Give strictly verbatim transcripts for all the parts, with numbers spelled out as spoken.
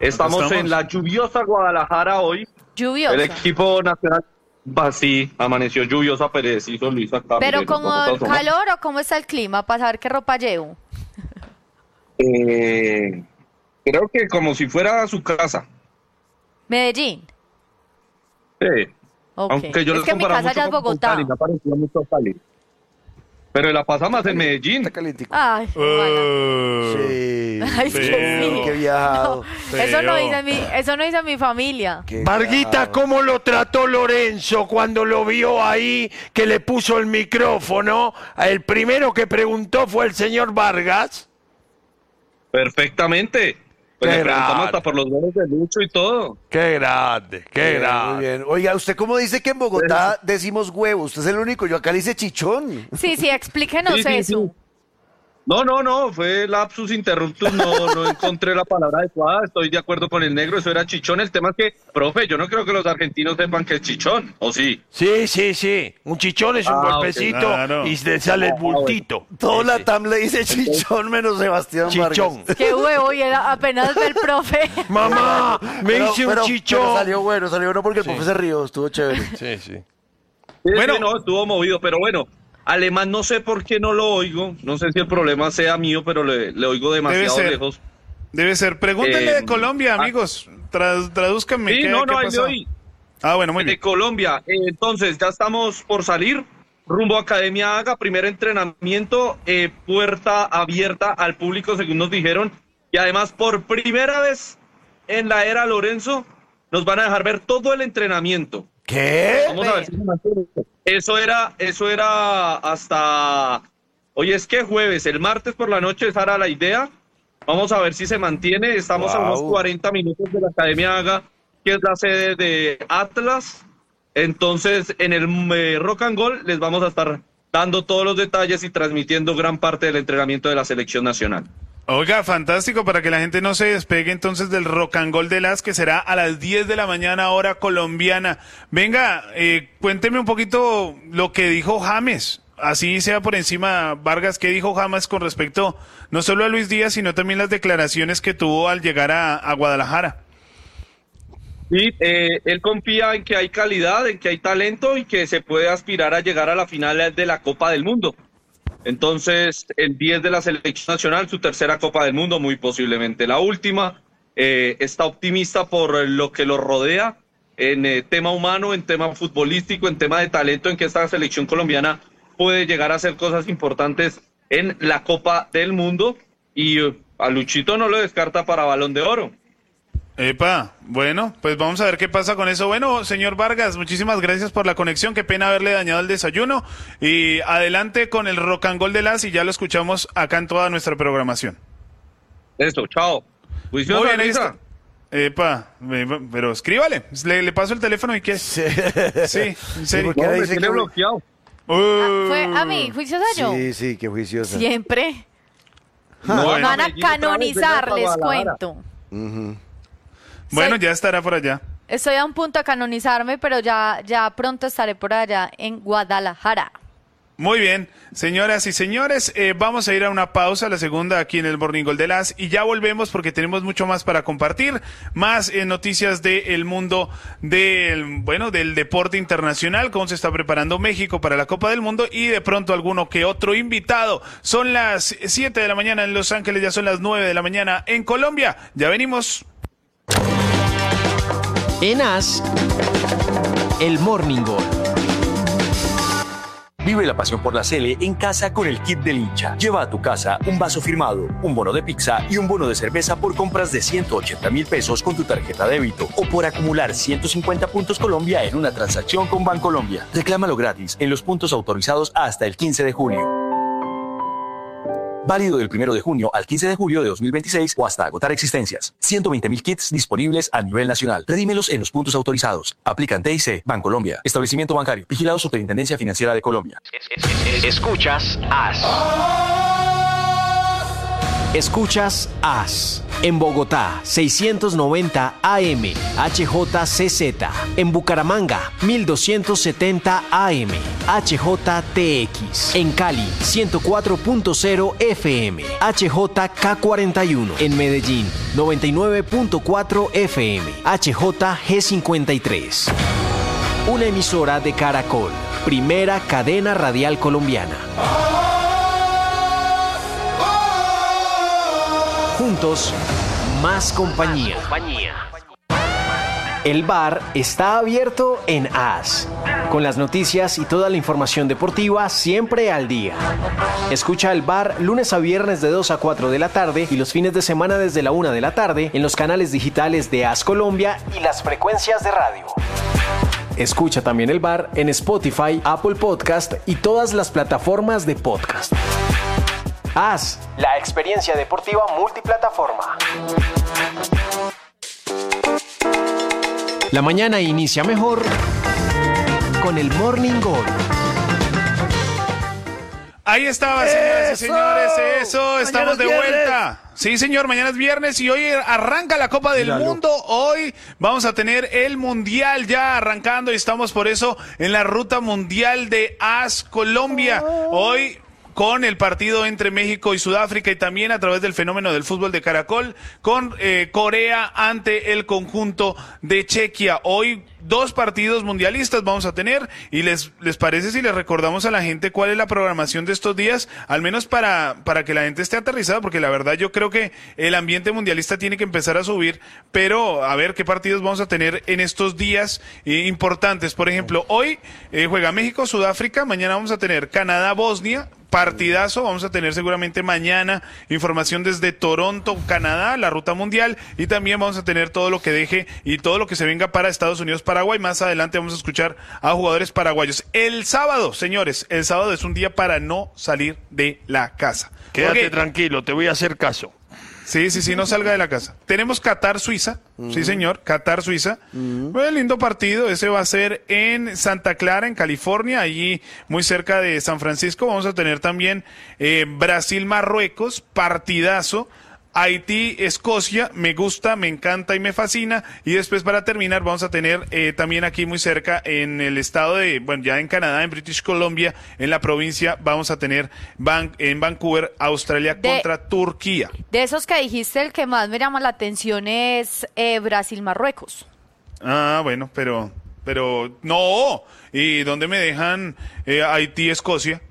Estamos, estamos en la lluviosa Guadalajara hoy. Lluviosa. El equipo nacional va así, amaneció lluviosa, preciso Luisa Carlos. Pero como calor o cómo está el clima para saber qué ropa llevo. Eh, creo que como si fuera su casa. Medellín. Sí. Okay. Aunque yo es les que mi comparaba casa ya es mucho con Bogotá. Cali, me ha parecido mucho a Cali. Pero la pasa más en Medellín. Está calientico. Ay, ojalá. Sí. Ay, es que sí. Qué viajado. No, eso no dice mi, eso no dice mi familia. Qué Varguita, viajado. ¿cómo lo trató Lorenzo cuando lo vio ahí, que le puso el micrófono? El primero que preguntó fue el señor Vargas. Perfectamente. Pues Qué le preguntamos grande. hasta por los goles de Lucho y todo. Qué grande, qué Bien, grande. muy bien. Oiga, ¿usted cómo dice que en Bogotá decimos huevo? Usted es el único, yo acá le hice chichón. Sí, sí, explíquenos Sí, sí, eso. sí. No, no, no, fue lapsus interruptus, no, no encontré la palabra adecuada, estoy de acuerdo con el negro, eso era chichón. El tema es que, profe, yo no creo que los argentinos sepan que es chichón, ¿o sí? Sí, sí, sí. Un chichón es un Ah, golpecito ok. Claro. y le sale el Ah, bueno. bultito. Todo Sí, la sí. T A M le dice chichón menos Sebastián Chichón. Vargas. Qué huevo, y era apenas ve el profe. Mamá, me Pero- hice un pero- chichón. pero salió bueno, salió bueno porque el Sí. profe se rió, estuvo chévere. Sí, sí. Sí, Bueno. sí, no, estuvo movido, pero bueno, Alemán no sé por qué no lo oigo, no sé si el problema sea mío, pero le, le oigo demasiado ser. lejos. Debe ser. Pregúntenle Eh, de Colombia, amigos. Tra- tradúzcanme. Sí, ¿qué, no, qué no, ahí le pasó? oí. Ah, bueno, muy De bien. Colombia. Eh, entonces, ya estamos por salir rumbo a Academia Haga, primer entrenamiento, eh, puerta abierta al público, según nos dijeron, y además por primera vez en la era Lorenzo nos van a dejar ver todo el entrenamiento. ¿Qué? Vamos a ver si se mantiene. Eso era, eso era hasta hoy es que jueves, el martes por la noche, esa era la idea. Vamos a ver si se mantiene. Estamos a Wow. unos cuarenta minutos de la Academia Haga, que es la sede de Atlas. Entonces, en el eh, Rock and Gold les vamos a estar dando todos los detalles y transmitiendo gran parte del entrenamiento de la selección nacional. Oiga, fantástico, para que la gente no se despegue entonces del Rock and Roll de las, que será a las diez de la mañana, hora colombiana. Venga, eh, cuénteme un poquito lo que dijo James. Así sea por encima, Vargas, ¿qué dijo James con respecto no solo a Luis Díaz, sino también las declaraciones que tuvo al llegar a, a Guadalajara? Sí, eh, él confía en que hay calidad, en que hay talento y que se puede aspirar a llegar a la final de la Copa del Mundo. Entonces, el diez de la selección nacional, su tercera Copa del Mundo, muy posiblemente la última. Eh, está optimista por lo que lo rodea en eh, tema humano, en tema futbolístico, en tema de talento, en que esta selección colombiana puede llegar a hacer cosas importantes en la Copa del Mundo. Y eh, a Luchito no lo descarta para Balón de Oro. Epa, bueno, pues vamos a ver qué pasa con eso. Bueno, señor Vargas, muchísimas gracias por la conexión, qué pena haberle dañado el desayuno. Y adelante con el Rock and Roll de las, y ya lo escuchamos acá en toda nuestra programación. Eso, chao. Juiciosa, Muy bien, Luisa. listo. Epa, me- pero escríbale, le, le paso el teléfono y qué. Sí, en serio. ¿Por qué No, me dice tiene que- bloqueado. Uh, Fue a mí, juiciosa yo. Sí, sí, qué juiciosa. Siempre. No, Bueno. Me van a Medellín otra vez, canonizar, venga les para Guadalajara. cuento. Ujú. Bueno, Soy- ya estará por allá. Estoy a un punto de canonizarme, pero ya, ya pronto estaré por allá en Guadalajara. Muy bien, señoras y señores, eh, vamos a ir a una pausa, la segunda aquí en el Morning Gold de las, y ya volvemos porque tenemos mucho más para compartir, más eh, noticias del mundo del, bueno, del deporte internacional, cómo se está preparando México para la Copa del Mundo y de pronto alguno que otro invitado. Son las siete de la mañana en Los Ángeles, ya son las nueve de la mañana en Colombia. Ya venimos. En As, el Morning Gold. Vive la pasión por la Sele en casa con el kit del hincha. Lleva a tu casa un vaso firmado, un bono de pizza y un bono de cerveza por compras de ciento ochenta mil pesos con tu tarjeta débito o por acumular ciento cincuenta puntos Colombia en una transacción con Bancolombia. Reclámalo gratis en los puntos autorizados hasta el quince de julio. Válido del primero de junio al quince de julio de dos mil veintiséis o hasta agotar existencias. ciento veinte mil kits disponibles a nivel nacional. Redímelos en los puntos autorizados. Aplican T I C, Bancolombia. Establecimiento bancario. Vigilado Superintendencia Financiera de Colombia. Escuchas As. Escuchas As. En Bogotá, seiscientos noventa A M, H J C Z. En Bucaramanga, mil doscientos setenta A M, H J T X. En Cali, ciento cuatro punto cero F M, H J K cuarenta y uno. En Medellín, noventa y nueve punto cuatro F M, H J G cincuenta y tres. Una emisora de Caracol, primera cadena radial colombiana. Juntos, más compañía. El bar está abierto en As, con las noticias y toda la información deportiva siempre al día. Escucha el bar lunes a viernes de dos a cuatro de la tarde y los fines de semana desde la una de la tarde en los canales digitales de As Colombia y las frecuencias de radio. Escucha también el bar en Spotify, Apple Podcast y todas las plataformas de podcast. As, la experiencia deportiva multiplataforma. La mañana inicia mejor con el Morning Gol. Ahí estaba, señoras y ¡Eso! señores, eso, estamos de Mañana es vuelta. Sí, señor, mañana es viernes y hoy arranca la Copa del Míralo. Mundo. Hoy vamos a tener el Mundial ya arrancando y estamos por eso en la ruta mundial de As Colombia. Hoy con el partido entre México y Sudáfrica y también a través del fenómeno del fútbol de Caracol con eh, Corea ante el conjunto de Chequia. Hoy dos partidos mundialistas vamos a tener y les les parece si les recordamos a la gente cuál es la programación de estos días, al menos para para que la gente esté aterrizada, porque la verdad yo creo que el ambiente mundialista tiene que empezar a subir, pero a ver qué partidos vamos a tener en estos días eh, importantes. Por ejemplo, hoy eh, juega México, Sudáfrica, mañana vamos a tener Canadá, Bosnia. Partidazo, vamos a tener seguramente mañana información desde Toronto, Canadá, la ruta mundial, y también vamos a tener todo lo que deje y todo lo que se venga para Estados Unidos, Paraguay. Más adelante vamos a escuchar a jugadores paraguayos. El sábado, señores, el sábado es un día para no salir de la casa. Quédate Porque- tranquilo, te voy a hacer caso. Sí, sí, sí, no salga de la casa. Tenemos Qatar, Suiza. Sí, señor, Qatar, Suiza. Muy lindo partido. Ese va a ser en Santa Clara, en California, allí muy cerca de San Francisco. Vamos a tener también eh, Brasil, Marruecos, partidazo. Haití, Escocia, me gusta, me encanta y me fascina. Y después para terminar vamos a tener eh, también aquí muy cerca en el estado de, bueno, ya en Canadá, en British Columbia, en la provincia, vamos a tener Van- en Vancouver, Australia De- contra Turquía. De esos que dijiste, el que más me llama la atención es eh, Brasil-Marruecos. Ah, bueno, pero, pero, no. ¿Y dónde me dejan eh, Haití, Escocia?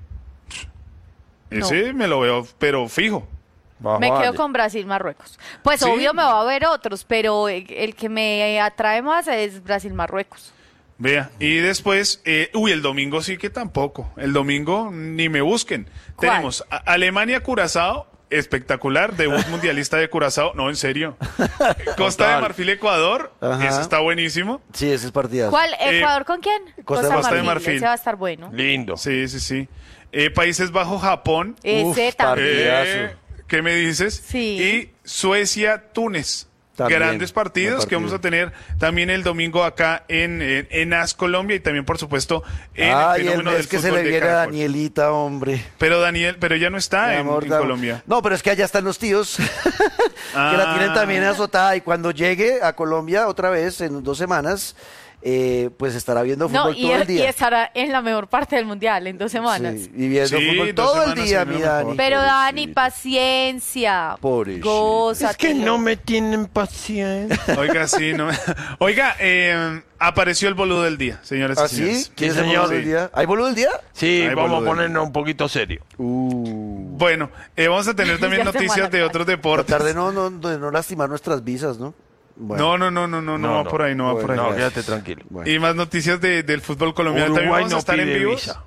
Ese me lo veo, pero fijo. Me Vale. quedo con Brasil-Marruecos. Pues Sí. obvio me va a haber otros, pero el, el que me atrae más es Brasil-Marruecos. Vea, y después, eh, uy, el domingo sí que tampoco. El domingo ni me busquen. ¿Cuál? Tenemos a- Alemania-Curazao, espectacular, debut mundialista de Curazao. No, en serio. Costa de Total. Marfil, Ecuador, Ajá. eso está buenísimo. Sí, ese es partidazo. ¿Cuál? Eh, ¿Ecuador con quién? Costa- Costa de Marfil. Ese va a estar bueno. Lindo. Sí, sí, sí. Eh, Países Bajo, Japón. Ese Uf, también. partidazo. Eh, ¿Qué me dices? Sí. Y Suecia, Túnez. También, Grandes partidos buen que vamos a partido. tener también el domingo acá en, en, en As Colombia y también, por supuesto, en Ay, el el fenómeno mes del que se fútbol le de viene a Caracol. Danielita, hombre. Pero Daniel, pero ya no está Mi en, amor, en da- Colombia. No, pero es que allá están los tíos, que la Ah. tienen también azotada. Y cuando llegue a Colombia otra vez, en dos semanas, eh, pues estará viendo No, fútbol y, todo el y día. estará en la mejor parte del mundial, en dos semanas. Sí, y viendo Sí, fútbol dos todo el semanas día, sería mi mejor. Dani. Pero Dani, Pobrecito. paciencia. Pobrecito. Gózatelo. Es que no me tienen paciencia. Oiga, sí, no. Oiga, eh, apareció el boludo del día, señores ¿Ah, y señores. sí? ¿Quién es Sí, el boludo señor. del día? ¿Hay boludo del día? Sí, Ay, vamos boludo. a ponernos un poquito serio. Bueno, eh, vamos a tener también Ya se noticias de mala otros Tratar deportes. de no, no, de no lastimar nuestras visas, ¿no? Bueno, No, no, no, no, no, no, No, va no. por ahí, no va por ahí. Bueno, No, gracias. quédate tranquilo. bueno. Y más noticias de- del fútbol colombiano. También Uruguay vamos a no estar en pide vivo. visa.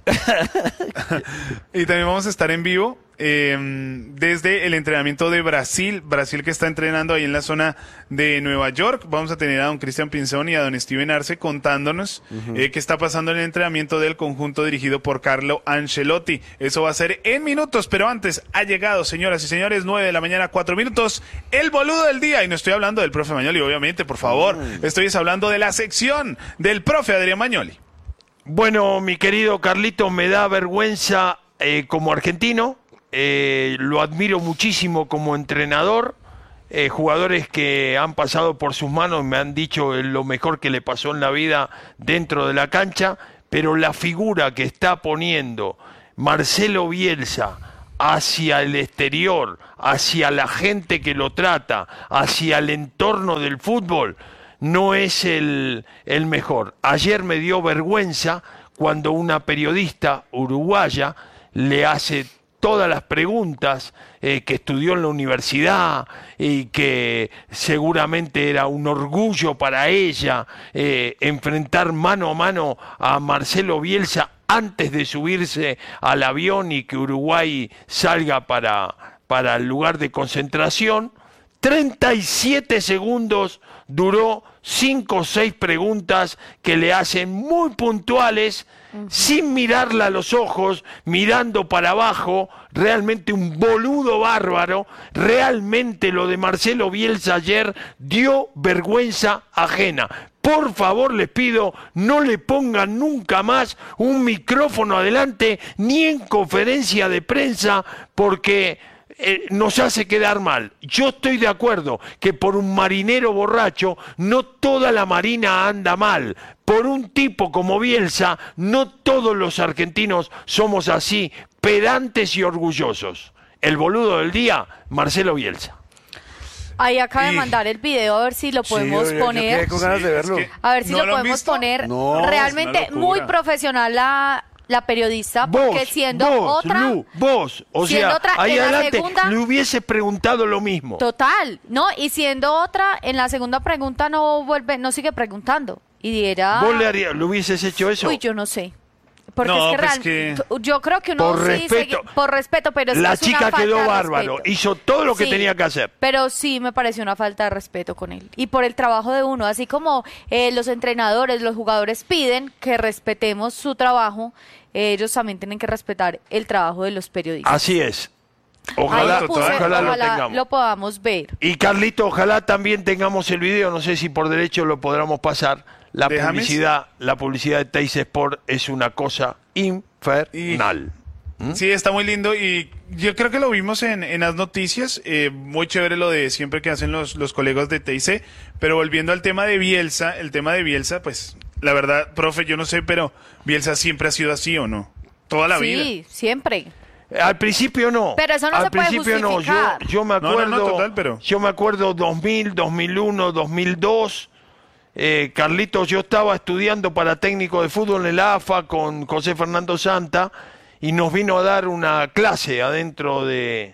Y también vamos a estar en vivo eh, desde el entrenamiento de Brasil. Brasil que está entrenando ahí en la zona de Nueva York. Vamos a tener a don Cristian Pinzón y a don Steven Arce contándonos eh, qué está pasando en el entrenamiento del conjunto dirigido por Carlo Ancelotti. Eso va a ser en minutos, pero antes ha llegado, señoras y señores, nueve de la mañana, cuatro minutos, el boludo del día. Y no estoy hablando del profe Mañoli, obviamente, por favor. Estoy hablando de la sección del profe Adrián Mañoli. Bueno, mi querido Carlito, me da vergüenza eh, como argentino eh, lo admiro muchísimo como entrenador. Eh, jugadores que han pasado por sus manos me han dicho lo mejor que le pasó en la vida dentro de la cancha, pero la figura que está poniendo Marcelo Bielsa hacia el exterior, hacia la gente que lo trata, hacia el entorno del fútbol, no es el, el mejor. Ayer me dio vergüenza cuando una periodista uruguaya le hace todas las preguntas, eh, que estudió en la universidad y que seguramente era un orgullo para ella eh, enfrentar mano a mano a Marcelo Bielsa antes de subirse al avión y que Uruguay salga para, para el lugar de concentración. treinta y siete segundos duró, cinco o seis preguntas que le hacen muy puntuales, uh-huh. sin mirarla a los ojos, mirando para abajo, realmente un boludo bárbaro. Realmente lo de Marcelo Bielsa ayer dio vergüenza ajena. Por favor, les pido, no le pongan nunca más un micrófono adelante, ni en conferencia de prensa, porque Eh, nos hace quedar mal. Yo estoy de acuerdo que por un marinero borracho no toda la marina anda mal. Por un tipo como Bielsa, no todos los argentinos somos así, pedantes y orgullosos. El boludo del día, Marcelo Bielsa. Ahí acaba Y- de mandar el video, a ver si lo podemos Sí, yo- yo poner. quedé con ganas de Sí, verlo. es que- A ver si ¿No lo lo han podemos visto? poner. No, es Realmente una locura. muy profesional la, la periodista, porque Vos, siendo vos, otra, Lu, vos, o siendo sea, otra, ahí en la adelante segunda- le hubiese preguntado lo mismo. total, ¿no? Y siendo otra, en la segunda pregunta no vuelve, no sigue preguntando. Y diera, ¿Vos le, harías, le hubieses hecho eso? uy, yo no sé. Porque No, es que, pues real- que- yo creo que uno Por sí respeto. segui- por respeto, pero es que La es una chica falta quedó de bárbaro, respeto. hizo todo lo que Sí, tenía que hacer. Pero sí me pareció una falta de respeto con él. Y por el trabajo de uno, así como eh, los entrenadores, los jugadores piden que respetemos su trabajo, eh, ellos también tienen que respetar el trabajo de los periodistas. Así es. Ahí Ojalá, lo puse, ojalá, lo ojalá tengamos. lo podamos ver. Y Carlito, ojalá también tengamos el video, no sé si por derecho lo podremos pasar. La ¿De James? publicidad, la publicidad de Teis Sport es una cosa infernal. Sí, está muy lindo y yo creo que lo vimos en, en las noticias, eh, muy chévere lo de siempre que hacen los, los colegas de T I C, pero volviendo al tema de Bielsa, el tema de Bielsa, pues la verdad, profe, yo no sé, pero Bielsa siempre ha sido así o no, toda la vida. Sí, siempre. Al principio no. Pero eso no Al se puede principio no. Yo, justificar. yo me No, no, acuerdo. no, total, pero- Yo me acuerdo dos mil, dos mil uno, dos mil dos. Eh, Carlitos, yo estaba estudiando para técnico de fútbol en el A F A con José Fernando Santa y nos vino a dar una clase adentro de,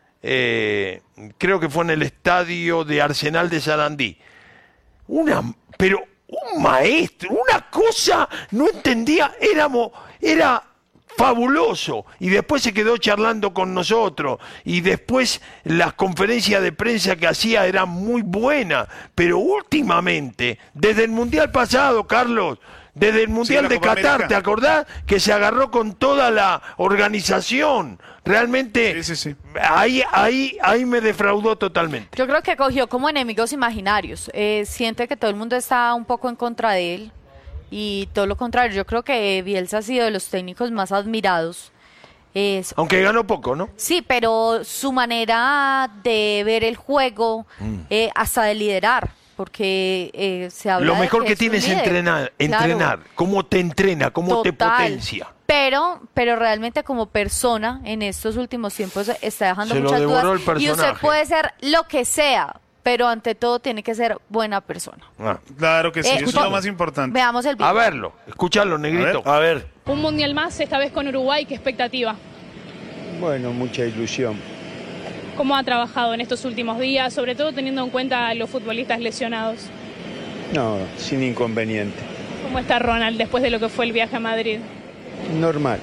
eh, creo que fue en el estadio de Arsenal de Sarandí. Una, pero un maestro, una cosa, no entendía, éramos, era fabuloso, y después se quedó charlando con nosotros, y después las conferencias de prensa que hacía eran muy buenas, pero últimamente, desde el Mundial pasado, Carlos, desde el Mundial la de Copa Qatar, América. ¿te acordás? Que se agarró con toda la organización, realmente, Sí, sí, sí. ahí, ahí, ahí me defraudó totalmente. Yo creo que cogió como enemigos imaginarios. Eh, siente que todo el mundo está un poco en contra de él. Y todo lo contrario, yo creo que Bielsa ha sido de los técnicos más admirados. Es, Aunque ganó poco, ¿no? sí, pero su manera de ver el juego, Mm. eh, hasta de liderar, porque eh, se habla Lo de mejor que que es un tiene es líder. entrenar, Claro. entrenar, cómo te entrena, cómo te Total. potencia. Pero, pero realmente como persona en estos últimos tiempos está dejando Se lo muchas devoró dudas. el personaje. Y usted puede ser lo que sea, pero ante todo tiene que ser buena persona. Ah. Claro que sí, Eh, eso es po- lo más importante. Veamos el video. A verlo, escuchalo, negrito. A ver, Un mundial más, esta vez con Uruguay, ¿qué expectativa? Bueno, mucha ilusión. ¿Cómo ha trabajado en estos últimos días, sobre todo teniendo en cuenta a los futbolistas lesionados? No, sin inconveniente. ¿Cómo está Ronald después de lo que fue el viaje a Madrid? Normal.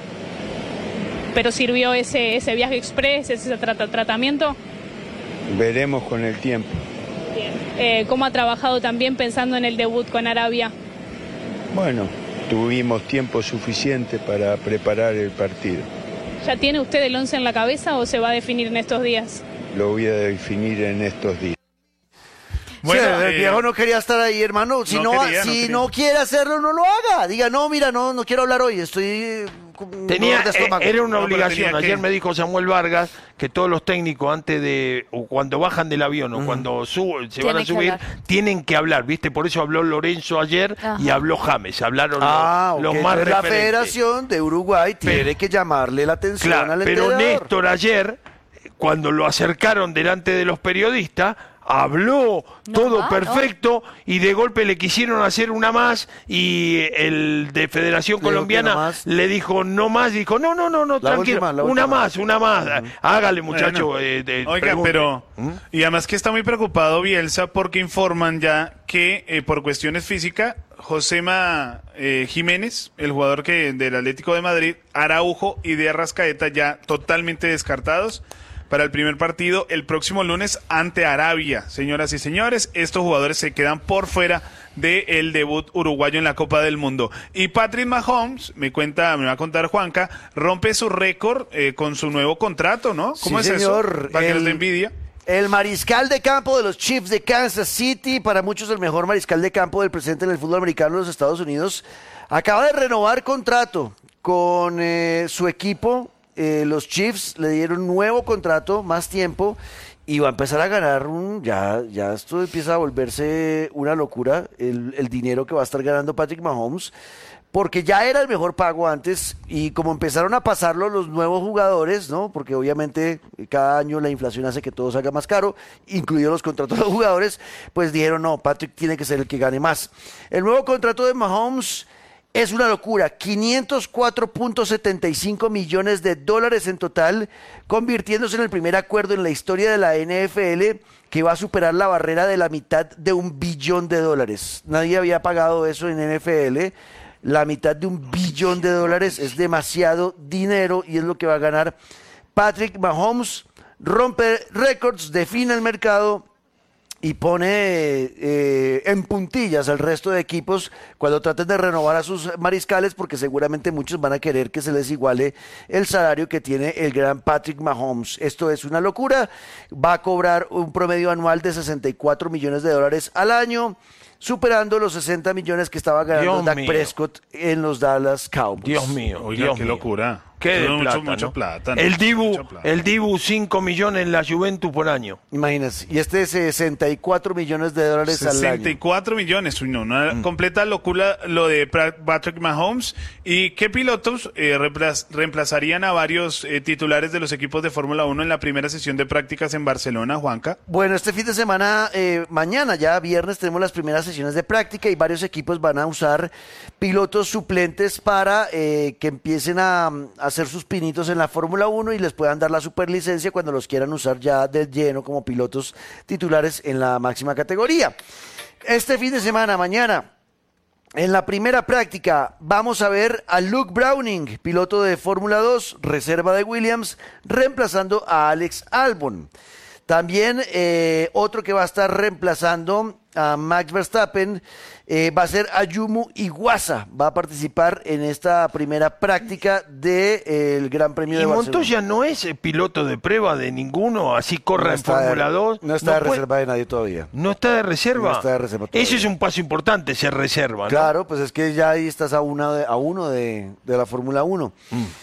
¿Pero sirvió ese, ese viaje express, ese trata- tratamiento? Veremos con el tiempo. Bien. Eh, ¿Cómo ha trabajado también pensando en el debut con Arabia? Bueno, tuvimos tiempo suficiente para preparar el partido. ¿Ya tiene usted el once en la cabeza o se va a definir en estos días? Lo voy a definir en estos días. Bueno, sí, el eh, viejo no quería estar ahí, hermano. Si, no no, quería, no si quería. no quiere hacerlo, no lo haga. Diga, no, mira, no, no quiero hablar hoy, estoy un Tenía, dolor de estómago. eh, era una No, pero obligación. tenía que- Ayer me dijo Samuel Vargas que todos los técnicos antes de, o cuando bajan del avión o cuando suben, se van a Tienen que subir, hablar. tienen que hablar, ¿viste? Por eso habló Lorenzo ayer Ajá. y habló James. Hablaron los- Ah, los, ok. más Entonces la referentes. Federación de Uruguay tiene Pero- que llamarle la atención Claro, al pero entrenador. Néstor ayer, cuando lo acercaron delante de los periodistas, habló todo Normal, perfecto y de golpe le quisieron hacer una más y el de Federación Le dijo que Colombiana no más. le dijo no más, dijo no, no, no, no, La tranquilo, última, la una última. más, una más, hágale muchacho. Bueno. eh, de- Oiga, pregunte. pero... ¿Mm? Y además que está muy preocupado Bielsa porque informan ya que eh, por cuestiones físicas, Josema eh, Jiménez, el jugador que del Atlético de Madrid, Araujo y de Arrascaeta ya totalmente descartados para el primer partido el próximo lunes ante Arabia. Señoras y señores, estos jugadores se quedan por fuera del debut uruguayo en la Copa del Mundo. Y Patrick Mahomes, me cuenta, me va a contar Juanca, rompe su récord eh, con su nuevo contrato, ¿no? ¿Cómo Sí, es señor. eso? Para que El- les dé envidia. El mariscal de campo de los Chiefs de Kansas City, para muchos el mejor mariscal de campo del presente en el fútbol americano de los Estados Unidos, acaba de renovar contrato con eh, su equipo. Eh, los Chiefs le dieron nuevo contrato, más tiempo, y va a empezar a ganar un... Ya, ya esto empieza a volverse una locura, el, el dinero que va a estar ganando Patrick Mahomes, porque ya era el mejor pago antes, y como empezaron a pasarlo los nuevos jugadores, ¿no? Porque obviamente cada año la inflación hace que todo salga más caro, incluidos los contratos de los jugadores, pues dijeron, no, Patrick tiene que ser el que gane más. El nuevo contrato de Mahomes es una locura, quinientos cuatro punto setenta y cinco millones de dólares en total, convirtiéndose en el primer acuerdo en la historia de la N F L que va a superar la barrera de la mitad de un billón de dólares. Nadie había pagado eso en N F L. La mitad de un billón de dólares es demasiado dinero y es lo que va a ganar Patrick Mahomes. Rompe récords, define el mercado y pone eh, en puntillas al resto de equipos cuando traten de renovar a sus mariscales, porque seguramente muchos van a querer que se les iguale el salario que tiene el gran Patrick Mahomes. Esto es una locura. Va a cobrar un promedio anual de sesenta y cuatro millones de dólares al año, superando los sesenta millones que estaba ganando Dios Dak mío. Prescott en los Dallas Cowboys. Dios mío, Oiga, Dios qué mío. locura. Qué de Mucho, plata, mucho ¿no? plata, ¿no? El Dibu, Mucha plata. el Dibu cinco millones en la Juventus por año. Imagínense. Y este sesenta y cuatro millones de dólares al sesenta y año. cuatro millones, uy, no, una completa locura lo de Pra- Patrick Mahomes. ¿Y qué pilotos eh, reemplaz- reemplazarían a varios eh, titulares de los equipos de Fórmula uno en la primera sesión de prácticas en Barcelona, Juanca? Bueno, este fin de semana, eh, mañana ya viernes, tenemos las primeras sesiones de práctica y varios equipos van a usar pilotos suplentes para eh, que empiecen a, a hacer sus pinitos en la Fórmula uno y les puedan dar la superlicencia cuando los quieran usar ya de lleno como pilotos titulares en la máxima categoría. Este fin de semana, mañana, en la primera práctica, vamos a ver a Luke Browning, piloto de Fórmula dos, reserva de Williams, reemplazando a Alex Albon. También eh, otro que va a estar reemplazando a Max Verstappen eh, va a ser Ayumu Iwasa. Va a participar en esta primera práctica del Gran Premio de Y Barcelona. Montoya no es eh, piloto de prueba de ninguno, así corra No en está de- Fórmula dos. No está de puede- reserva de nadie todavía. No está de reserva. No está de reserva todavía. Eso es un paso importante, ser reserva, ¿no? Claro, pues es que ya ahí estás a, una de- a uno de, de la Fórmula uno.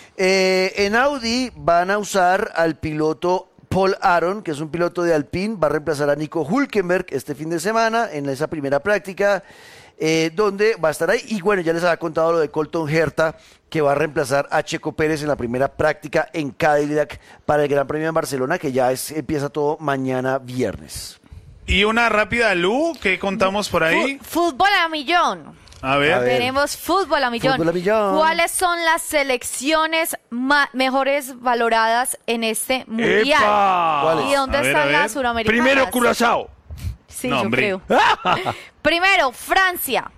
Eh, en Audi van a usar al piloto Paul Aron, que es un piloto de Alpine, va a reemplazar a Nico Hülkenberg este fin de semana en esa primera práctica, eh, donde va a estar ahí. Y bueno, ya les había contado lo de Colton Herta, que va a reemplazar a Checo Pérez en la primera práctica en Cadillac para el Gran Premio de Barcelona, que ya es, empieza todo mañana viernes. Y una rápida, Lu, que contamos por ahí. Fu- Fútbol a millón. A ver. A ver. Tenemos fútbol a millón. Fútbol a millón. ¿Cuáles son las selecciones ma- mejores valoradas en este mundial? ¡Epa! ¿Cuáles? ¿Y dónde A ver, están a ver. las suramericanas? Primero Curazao. Sí, No, yo hombre. creo. Primero, Francia.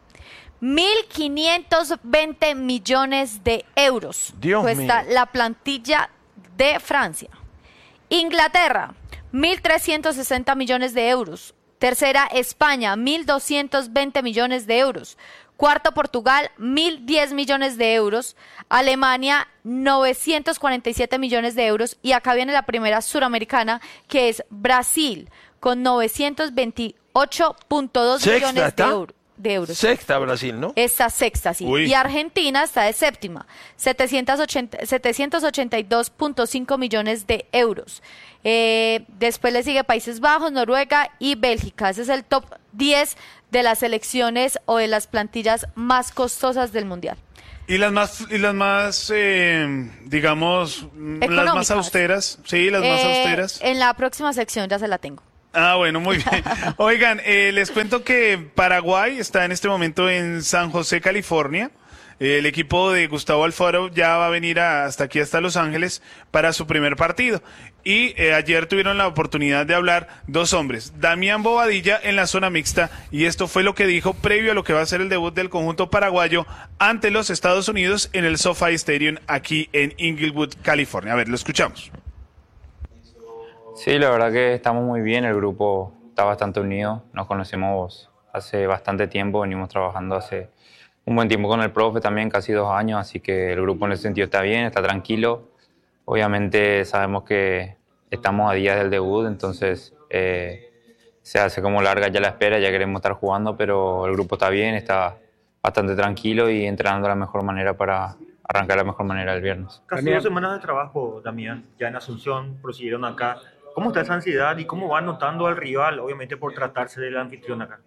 mil quinientos veinte millones de euros. Dios cuesta mío. la plantilla de Francia. Inglaterra, mil trescientos sesenta millones de euros. Tercera, España, mil doscientos veinte millones de euros. Cuarto, Portugal, mil diez millones de euros. Alemania, novecientos cuarenta y siete millones de euros. Y acá viene la primera suramericana, que es Brasil, con novecientos veintiocho punto dos Sexta millones está. de euros. de euros. Sexta Brasil, ¿no? Está sexta, sí. Uy. Y Argentina está de séptima, setecientos ochenta y dos punto cinco millones de euros. Eh, después le sigue Países Bajos, Noruega y Bélgica. Ese es el top diez de las selecciones o de las plantillas más costosas del Mundial. Y las más, y las más, eh, digamos, las más Económicas. austeras. Sí, las más Eh, austeras. En la próxima sección ya se la tengo. Ah, bueno, muy bien. Oigan, eh, les cuento que Paraguay está en este momento en San José, California. Eh, el equipo de Gustavo Alfaro ya va a venir a- hasta aquí, hasta Los Ángeles, para su primer partido. Y eh, ayer tuvieron la oportunidad de hablar dos hombres, Damián Bobadilla en la zona mixta, y esto fue lo que dijo previo a lo que va a ser el debut del conjunto paraguayo ante los Estados Unidos en el SoFi Stadium aquí en Inglewood, California. A ver, lo escuchamos. Sí, la verdad que estamos muy bien, el grupo está bastante unido, nos conocemos hace bastante tiempo, venimos trabajando hace un buen tiempo con el profe también, casi dos años, así que el grupo en ese sentido está bien, está tranquilo. Obviamente sabemos que estamos a días del debut, entonces eh, se hace como larga ya la espera, ya queremos estar jugando, pero el grupo está bien, está bastante tranquilo y entrenando de la mejor manera para arrancar de la mejor manera el viernes. Casi dos semanas de trabajo, Damián, ya en Asunción, prosiguieron acá. ¿Cómo está esa ansiedad y cómo va notando al rival, obviamente por tratarse del anfitrión acá?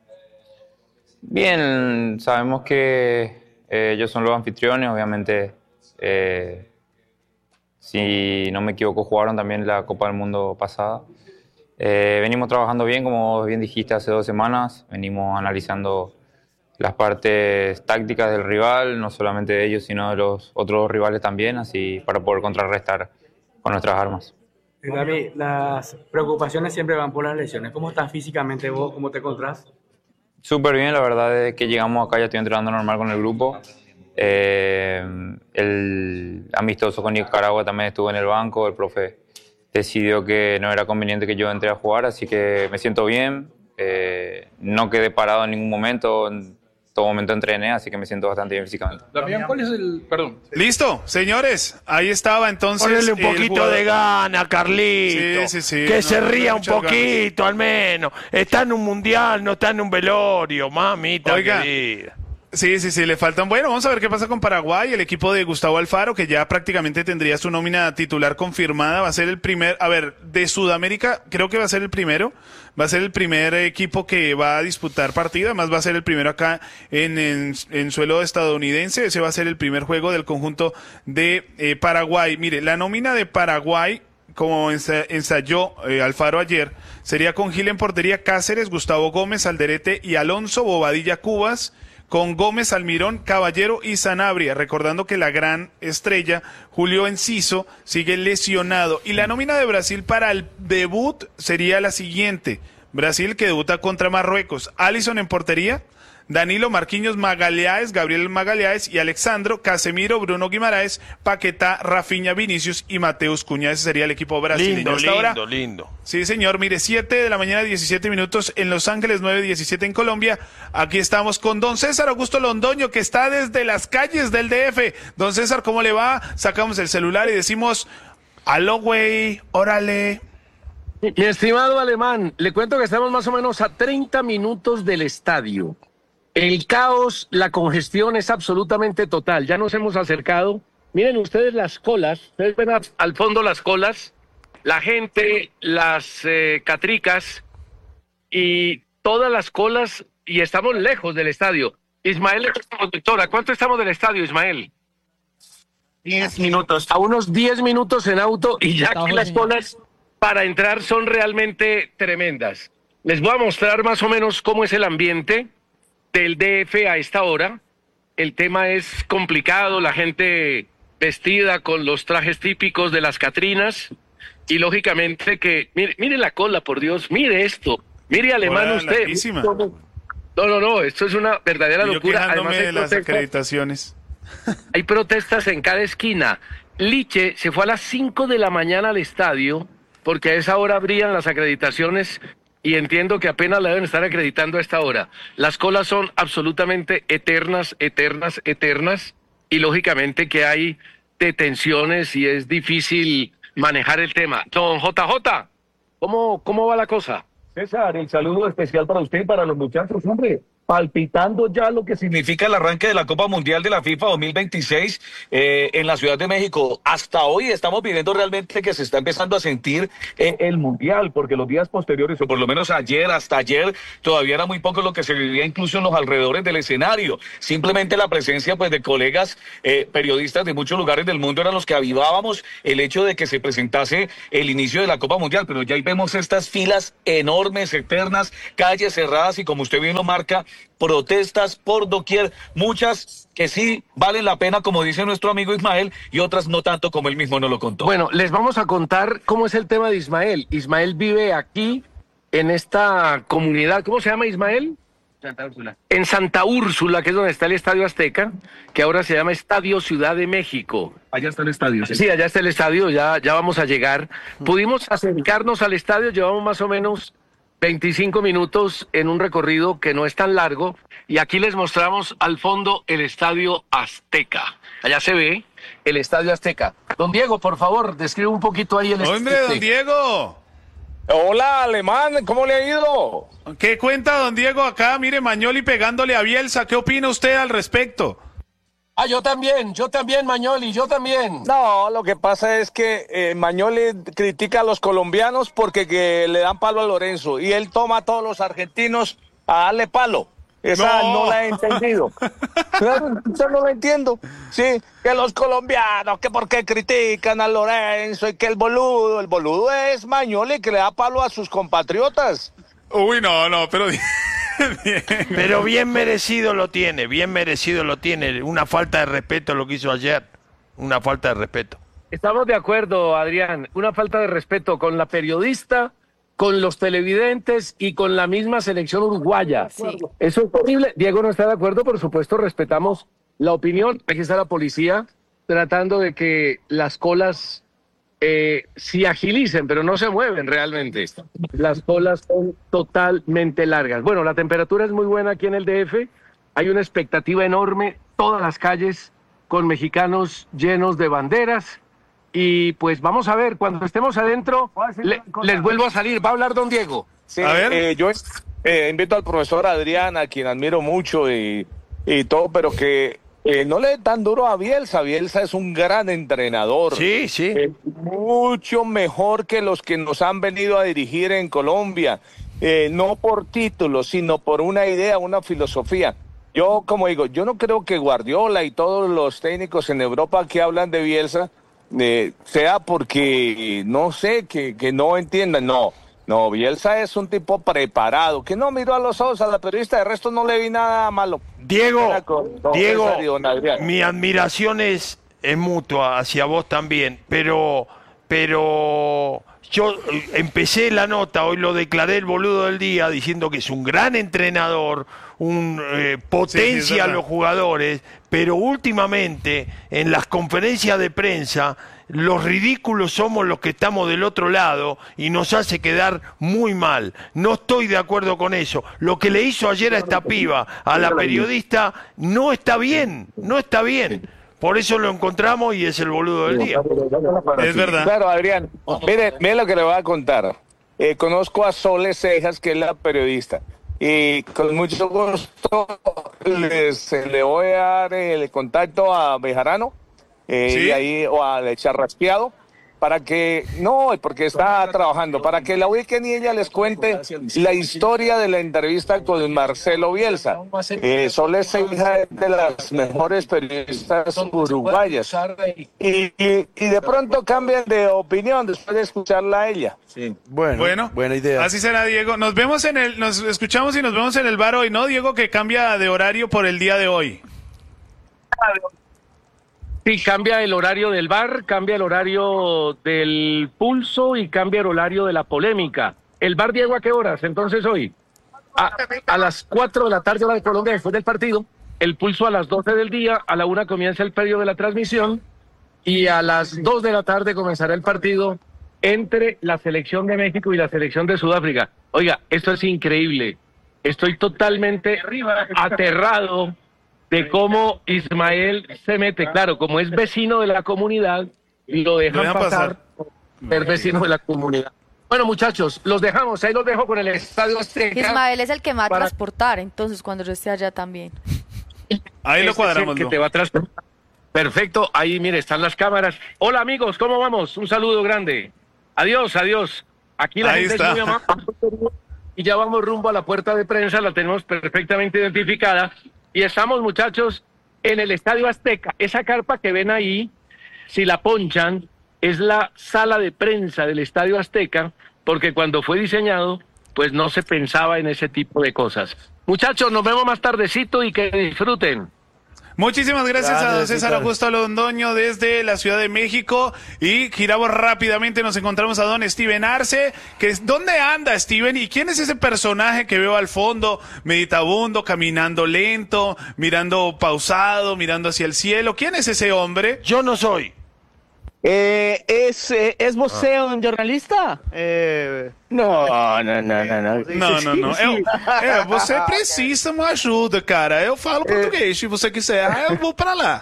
Bien, sabemos que eh, ellos son los anfitriones, obviamente, eh, si no me equivoco, jugaron también la Copa del Mundo pasada. Eh, venimos trabajando bien, como bien dijiste, hace dos semanas, venimos analizando las partes tácticas del rival, no solamente de ellos, sino de los otros rivales también, así para poder contrarrestar con nuestras armas. Gaby, las preocupaciones siempre van por las lesiones. ¿Cómo estás físicamente vos? ¿Cómo te encontrás? Súper bien, la verdad, desde que llegamos acá ya estoy entrenando normal con el grupo. Eh, el amistoso con Nicaragua también estuvo en el banco, el profe decidió que no era conveniente que yo entre a jugar, así que me siento bien, eh, no quedé parado en ningún momento, en todo momento entrené, así que me siento bastante bien físicamente. Damián, ¿cuál es el...? Perdón. Listo, señores, ahí estaba entonces. Ponele un el poquito jugador- de gana, Carlito. Sí, sí, sí. Que No, se no, ría un muchas ganas. poquito, al menos. Está en un mundial, no está en un velorio, mamita Oiga. querida. Sí, sí, sí, le faltan. Bueno, vamos a ver qué pasa con Paraguay. El equipo de Gustavo Alfaro, que ya prácticamente tendría su nómina titular confirmada, va a ser el primer, a ver, de Sudamérica, creo que va a ser el primero. Va a ser el primer equipo que va a disputar partido. Además, va a ser el primero acá en, en, en suelo estadounidense. Ese va a ser el primer juego del conjunto de eh, Paraguay. Mire, la nómina de Paraguay, como ensa- ensayó eh, Alfaro ayer, sería con Gil en portería, Cáceres, Gustavo Gómez, Alderete y Alonso, Bobadilla, Cubas, con Gómez, Almirón, Caballero y Sanabria, recordando que la gran estrella, Julio Enciso, sigue lesionado. Y la nómina de Brasil para el debut sería la siguiente. Brasil que debuta contra Marruecos. Alisson en portería, Danilo, Marquinhos, Magalhães, Gabriel Magalhães y Alexandro, Casemiro, Bruno Guimaraes, Paquetá, Rafinha, Vinicius y Mateus Cunha. Ese sería el equipo brasileño. Lindo, Hasta lindo, ahora, lindo. sí, señor. Mire, siete de la mañana, diecisiete minutos en Los Ángeles, nueve diecisiete en Colombia. Aquí estamos con don César Augusto Londoño, que está desde las calles del D F. Don César, ¿cómo le va? Sacamos el celular y decimos, aló, güey, órale. Mi estimado Alemán, le cuento que estamos más o menos a treinta minutos del estadio. El caos, la congestión es absolutamente total. Ya nos hemos acercado. Miren ustedes las colas. Ustedes ven a- al fondo las colas, la gente, las eh, catricas y todas las colas, y estamos lejos del estadio. Ismael, conductora, ¿cuánto estamos del estadio, Ismael? Diez minutos. A unos diez minutos en auto y ya aquí las colas para entrar son realmente tremendas. Les voy a mostrar más o menos cómo es el ambiente del D F a esta hora. El tema es complicado, la gente vestida con los trajes típicos de las Catrinas y lógicamente que, mire, mire la cola, por Dios, mire esto, mire Alemán Cola usted. larguísima. No, no, no, esto es una verdadera Y yo locura. quejándome Además, hay de las protestas- acreditaciones. hay protestas en cada esquina. Liche se fue a las cinco de la mañana al estadio porque a esa hora abrían las acreditaciones y entiendo que apenas la deben estar acreditando a esta hora. Las colas son absolutamente eternas, eternas, eternas y lógicamente que hay detenciones y es difícil manejar el tema. Don J J, ¿cómo, cómo va la cosa? César, el saludo especial para usted y para los muchachos, hombre. palpitando ya lo que significa el arranque de la Copa Mundial de la FIFA dos mil veintiséis eh, en la Ciudad de México. Hasta hoy estamos viviendo realmente que se está empezando a sentir eh, el Mundial, porque los días posteriores, o por lo menos ayer, hasta ayer, todavía era muy poco lo que se vivía incluso en los alrededores del escenario. Simplemente la presencia pues de colegas eh, periodistas de muchos lugares del mundo eran los que avivábamos el hecho de que se presentase el inicio de la Copa Mundial, pero ya ahí vemos estas filas enormes, eternas, calles cerradas y como usted bien lo marca, protestas por doquier, muchas que sí valen la pena, como dice nuestro amigo Ismael, y otras no tanto, como él mismo nos lo contó. Bueno, les vamos a contar cómo es el tema de Ismael. Ismael vive aquí, en esta comunidad. ¿Cómo se llama, Ismael? Santa Úrsula. En Santa Úrsula, que es donde está el Estadio Azteca, que ahora se llama Estadio Ciudad de México. Allá está el estadio. Sí, sí allá está el estadio, ya, ya vamos a llegar. Pudimos acercarnos al estadio, llevamos más o menos veinticinco minutos en un recorrido que no es tan largo, y aquí les mostramos al fondo el Estadio Azteca. Allá se ve el Estadio Azteca. Don Diego, por favor, describe un poquito ahí el estadio. ¡Hombre, don Diego! Hola, Alemán, ¿cómo le ha ido? ¿Qué cuenta, don Diego? Acá, mire, Mañoli pegándole a Bielsa. ¿Qué opina usted al respecto? Ah, yo también, yo también, Mañoli, yo también. No, lo que pasa es que eh, Mañoli critica a los colombianos porque que le dan palo a Lorenzo y él toma a todos los argentinos a darle palo. Esa no, no la he entendido. Yo no la entiendo. Sí, que los colombianos, que por qué critican a Lorenzo y que el boludo, el boludo es Mañoli que le da palo a sus compatriotas. Uy, no, no, pero... Bien. Pero bien merecido lo tiene, bien merecido lo tiene. Una falta de respeto lo que hizo ayer, una falta de respeto. Estamos de acuerdo, Adrián, una falta de respeto con la periodista, con los televidentes y con la misma selección uruguaya. Sí. Eso es horrible. Diego no está de acuerdo, por supuesto, respetamos la opinión. Aquí está la policía tratando de que las colas Eh, sí agilicen, pero no se mueven realmente. Las colas son totalmente largas. Bueno, la temperatura es muy buena aquí en el D F. Hay una expectativa enorme. Todas las calles con mexicanos llenos de banderas. Y pues vamos a ver, cuando estemos adentro, le, les vuelvo a salir. Va a hablar don Diego. Sí, a ver. Eh, yo eh, invito al profesor Adrián, a quien admiro mucho y, y todo, pero que Eh, no le den tan duro a Bielsa. Bielsa es un gran entrenador. Sí, sí. Eh, mucho mejor que los que nos han venido a dirigir en Colombia. Eh, no por títulos, sino por una idea, una filosofía. Yo, como digo, yo no creo que Guardiola y todos los técnicos en Europa que hablan de Bielsa eh, sea porque, no sé, que, que no entiendan. No, no, Bielsa es un tipo preparado, que no miró a los ojos a la periodista, de resto no le vi nada malo. Diego, Diego, mi admiración es, es mutua hacia vos también, pero, pero yo empecé la nota, hoy lo declaré el boludo del día, diciendo que es un gran entrenador, un eh, potencia sí, sí, a los jugadores, pero últimamente en las conferencias de prensa los ridículos somos los que estamos del otro lado y nos hace quedar muy mal. No estoy de acuerdo con eso. Lo que le hizo ayer a esta piba, a la periodista, no está bien, no está bien. Por eso lo encontramos y es el boludo del día. Es verdad. Claro, Adrián, mire, mire lo que le voy a contar. Eh, conozco a Sole Cejas, que es la periodista, y con mucho gusto les, le voy a dar el contacto a Bejarano. Eh, ¿Sí? Y ahí, o al Charrasqueado, para que, no, porque está trabajando, para que la ubiquen y ella les cuente la historia de la entrevista con Marcelo Bielsa. Eh, Sole Cejas es de las mejores periodistas uruguayas. Y, y, y de pronto cambian de opinión después de escucharla a ella. Sí. Bueno, bueno, buena idea. Así será, Diego. Nos vemos en el, nos escuchamos y nos vemos en el bar hoy, ¿no, Diego? Que cambia de horario por el día de hoy. Sí, cambia el horario del bar, cambia el horario del pulso y cambia el horario de la polémica. ¿El bar, Diego, a qué horas entonces hoy? A, a las cuatro de la tarde hora de Colombia después del partido. El pulso a las doce del día, a la una comienza el periodo de la transmisión y a las dos de la tarde comenzará el partido entre la selección de México y la selección de Sudáfrica. Oiga, esto es increíble. Estoy totalmente aterrado de cómo Ismael se mete. Claro, como es vecino de la comunidad, y lo dejan, lo dejan pasar, pasar ser vecino de la comunidad. Bueno, muchachos, los dejamos, ahí los dejo con el Estadio Azteca. Ismael es el que me va a para- transportar, entonces cuando yo esté allá también. Ahí lo Este es el cuadramos. que ¿no? te va a transportar. Perfecto, ahí mire, están las cámaras. Hola amigos, ¿cómo vamos? Un saludo grande. Adiós, adiós. Aquí la Ahí gente está. es muy amable. Y ya vamos rumbo a la puerta de prensa, la tenemos perfectamente identificada. Y estamos, muchachos, en el Estadio Azteca. Esa carpa que ven ahí, si la ponchan, es la sala de prensa del Estadio Azteca, porque cuando fue diseñado, pues no se pensaba en ese tipo de cosas. Muchachos, nos vemos más tardecito y que disfruten. Muchísimas gracias, Gracias, a don César César. Augusto Londoño desde la Ciudad de México y giramos rápidamente, nos encontramos a don Steven Arce, que es, ¿dónde anda Steven? ¿Y quién es ese personaje que veo al fondo, meditabundo, caminando lento, mirando pausado, mirando hacia el cielo? ¿Quién es ese hombre? Yo no soy. Eh, ¿es, eh, ¿Es você un jornalista? Eh, no, no, no, no, no. Não, não, não. Eu, é, você precisa uma ajuda, cara. Eu falo português. Se você quiser, eu vou pra lá.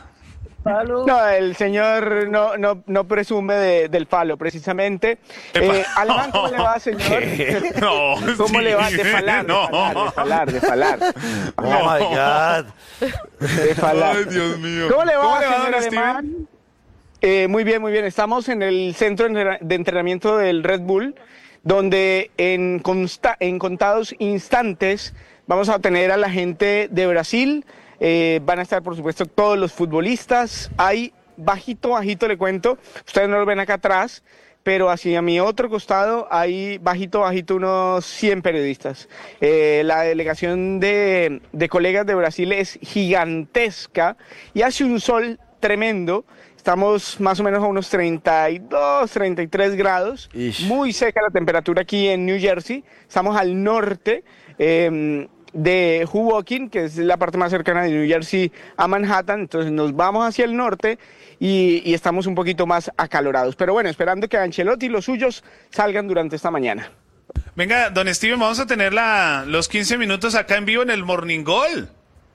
No, el señor no, no, no presume de- del falo, precisamente. Eh, Alemán, ¿cómo le va, señor? No, ¿Cómo le va? De Steven, falar, de no. falar, de falar, de falar. Oh my God. De falar. Ay, Dios mío. ¿Cómo le va, ¿Cómo le va, señor don Steven? Alemán? Eh, muy bien, muy bien. Estamos en el centro de entrenamiento del Red Bull, donde en, consta- en contados instantes vamos a tener a la gente de Brasil. Eh, van a estar, por supuesto, todos los futbolistas. Hay bajito, bajito, le cuento. Ustedes no lo ven acá atrás, pero hacia mi otro costado hay bajito, bajito unos cien periodistas. Eh, la delegación de, de colegas de Brasil es gigantesca y hace un sol tremendo. Estamos más o menos a unos treinta y dos, treinta y tres grados. Muy seca la temperatura aquí en New Jersey. Estamos al norte eh, de Hoboken, que es la parte más cercana de New Jersey a Manhattan. Entonces nos vamos hacia el norte y, y estamos un poquito más acalorados. Pero bueno, esperando que Ancelotti y los suyos salgan durante esta mañana. Venga, don Steven, vamos a tener la, los quince minutos acá en vivo en el Morning Goal.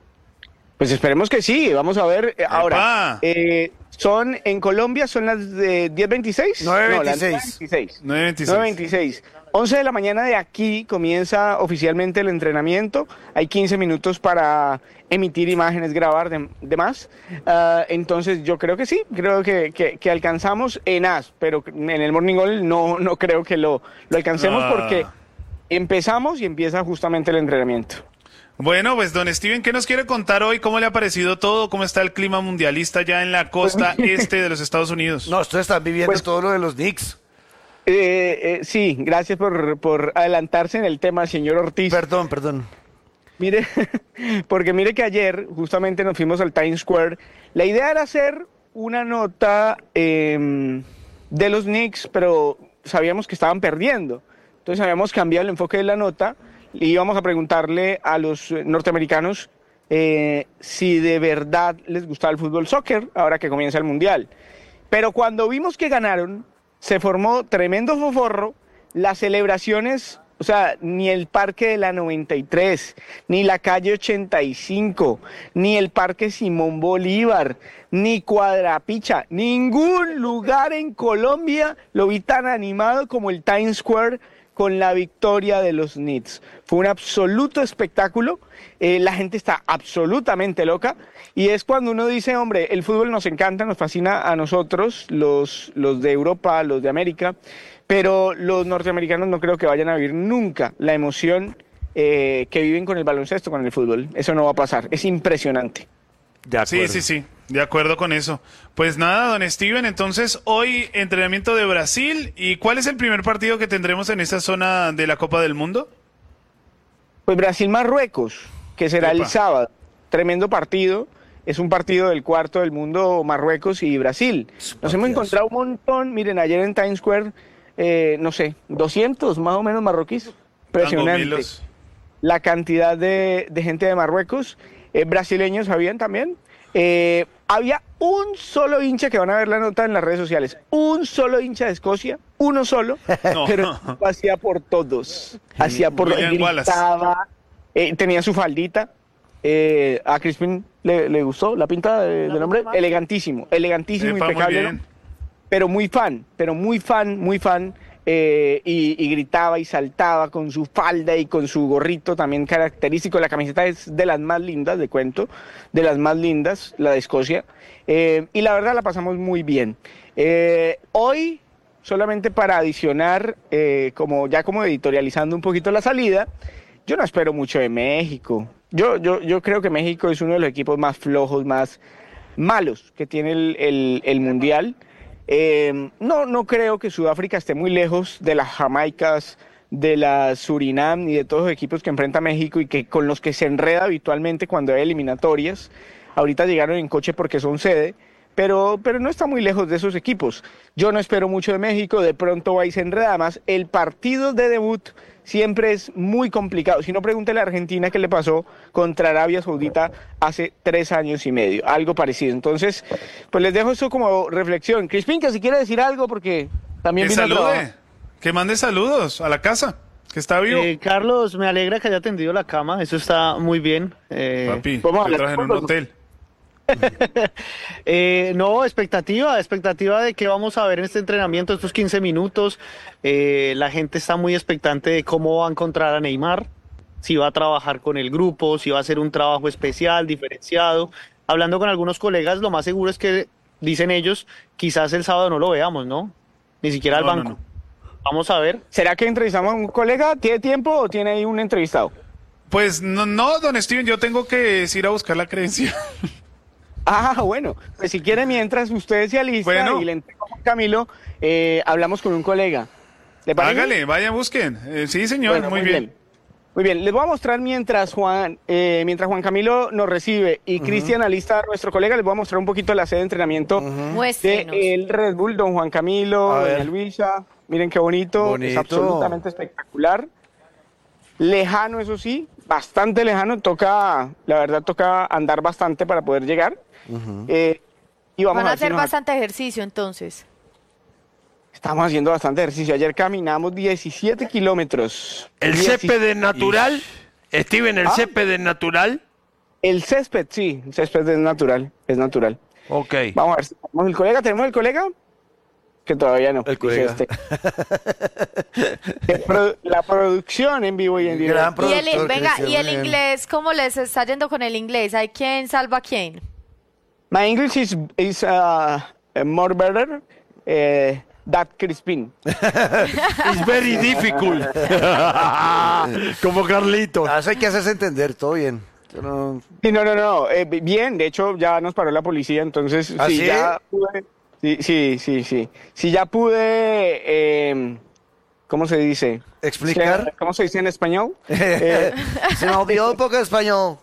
Pues esperemos que sí. Vamos a ver eh, ahora. Eh, son en Colombia son las de diez veintiséis. nueve No, las veintiséis. nueve veintiséis. nueve veintiséis. once de la mañana de aquí comienza oficialmente el entrenamiento. Hay quince minutos para emitir imágenes, grabar, de- demás. Ah, entonces yo creo que sí, creo que, que- que alcanzamos en A S, pero en el Morning Goal no, no creo que lo, lo alcancemos Ah. porque empezamos y empieza justamente el entrenamiento. Bueno, pues don Steven, ¿qué nos quiere contar hoy? ¿Cómo le ha parecido todo? ¿Cómo está el clima mundialista ya en la costa este de los Estados Unidos? No, ustedes están viviendo Pues- todo lo de los Knicks. Eh, eh, sí, gracias por, por adelantarse en el tema, señor Ortiz. Perdón, perdón. Mire, porque mire que ayer justamente nos fuimos al Times Square. La idea era hacer una nota eh, de los Knicks, pero sabíamos que estaban perdiendo. Entonces habíamos cambiado el enfoque de la nota y íbamos a preguntarle a los eh, norteamericanos eh, si de verdad les gustaba el fútbol soccer ahora que comienza el Mundial. Pero cuando vimos que ganaron, se formó tremendo foforro, las celebraciones, o sea, ni el Parque de la noventa y tres, ni la calle ochenta y cinco, ni el Parque Simón Bolívar, ni Cuadrapicha, ningún lugar en Colombia lo vi tan animado como el Times Square con la victoria de los Knicks. Fue un absoluto espectáculo, eh, la gente está absolutamente loca y es cuando uno dice, hombre, el fútbol nos encanta, nos fascina a nosotros, los, los de Europa, los de América, pero los norteamericanos no creo que vayan a vivir nunca la emoción eh, que viven con el baloncesto, con el fútbol. Eso no va a pasar, es impresionante. Sí, sí, sí, de acuerdo con eso. Pues nada, don Steven, entonces hoy entrenamiento de Brasil. ¿Y cuál es el primer partido que tendremos en esa zona de la Copa del Mundo? Pues Brasil-Marruecos, que será Epa. el sábado. Tremendo partido. Es un partido del cuarto del mundo, Marruecos y Brasil. Nos hemos encontrado un montón. Miren, ayer en Times Square, eh, no sé, doscientos más o menos marroquíes. Impresionante. Angomilos. La cantidad de, de gente de Marruecos. Eh, brasileños habían también. Eh, había un solo hincha, que van a ver la nota en las redes sociales, un solo hincha de Escocia, uno solo, No. pero hacía por todos, hacía por William Wallace. gritaba, eh, tenía su faldita, eh, a Crispin le, le gustó la pinta de- del hombre, elegantísimo, elegantísimo, Epa, muy impecable, bien. ¿no? Pero muy fan, pero muy fan, muy fan. eh, y, y gritaba y saltaba con su falda y con su gorrito también característico. La camiseta es de las más lindas, de cuento, de las más lindas, la de Escocia. Eh, y la verdad la pasamos muy bien. Eh, hoy, solamente para adicionar, eh, como ya como editorializando un poquito la salida, yo no espero mucho de México. Yo, yo, yo creo que México es uno de los equipos más flojos, más malos que tiene el, el, el Mundial. Eh, no, no creo que Sudáfrica esté muy lejos de las Jamaicas, de la Surinam y de todos los equipos que enfrenta México y que con los que se enreda habitualmente cuando hay eliminatorias. Ahorita llegaron en coche porque son sede, pero, pero no está muy lejos de esos equipos. Yo no espero mucho de México, de pronto va y se enreda. Además, el partido de debut siempre es muy complicado. Si no, pregúntele a Argentina qué le pasó contra Arabia Saudita hace tres años y medio, algo parecido. Entonces, pues les dejo eso como reflexión. Crispín, que si quiere decir algo, porque también Que vino a trabajar. salude, que mande saludos a la casa, que está vivo. Eh, Carlos, me alegra que haya tendido la cama, eso está muy bien. Eh, Papi, vamos a yo hablar traje en un con los- hotel. Eh, no, expectativa, expectativa de qué vamos a ver en este entrenamiento, estos quince minutos. Eh, la gente está muy expectante de cómo va a encontrar a Neymar, si va a trabajar con el grupo, si va a hacer un trabajo especial, diferenciado. Hablando con algunos colegas, lo más seguro es que, dicen ellos, quizás el sábado no lo veamos, ¿no? Ni siquiera al No, no, banco. Vamos a ver. ¿Será que entrevistamos a un colega? ¿Tiene tiempo o tiene ahí un entrevistado? Pues no, no, don Steven, yo tengo que ir a buscar la credencial. Ah, bueno, pues si quiere, mientras usted se alista Bueno. y le entrego a Juan Camilo, eh, hablamos con un colega. ¿Le parece? Hágale, vaya, busquen. Eh, sí, señor, Bueno, muy, bien. Muy bien, les voy a mostrar mientras Juan, eh, mientras Juan Camilo nos recibe y Cristian alista, nuestro colega, les voy a mostrar un poquito la sede de entrenamiento Muéstrenos. del Red Bull, don Juan Camilo, A doña ver. Luisa. Miren qué bonito, Bonito. es absolutamente espectacular. Lejano, eso sí, bastante lejano, toca, la verdad toca andar bastante para poder llegar. Eh, y vamos Van a, a ver si hacer nos- bastante ejercicio entonces. Estamos haciendo bastante ejercicio. Ayer caminamos diecisiete kilómetros. ¿El diecisiete. césped es natural? Steven, ¿el ¿Ah? césped es natural? El césped, sí, el césped es natural, es natural. Ok. Vamos a ver si tenemos el colega. ¿Tenemos el colega? Que todavía no. El colega. Dice este. Pro- La producción en vivo y en directo. Y el, venga, y el inglés, ¿cómo les está yendo con el inglés? ¿Hay quién salva a quién? My English is, is uh, more better uh, that Crispin. It's very difficult. Como Carlito. Ah, eso hay que hacerse entender, todo bien. Yo no- Sí, no, no, no. eh, bien, de hecho ya nos paró la policía, entonces ¿Ah, sí, sí? ya pude. Sí, sí, sí, sí. Sí, ya pude. Eh, ¿Cómo se dice? ¿Explicar? ¿Cómo se dice en español? Eh, Se me olvidó un poco de español.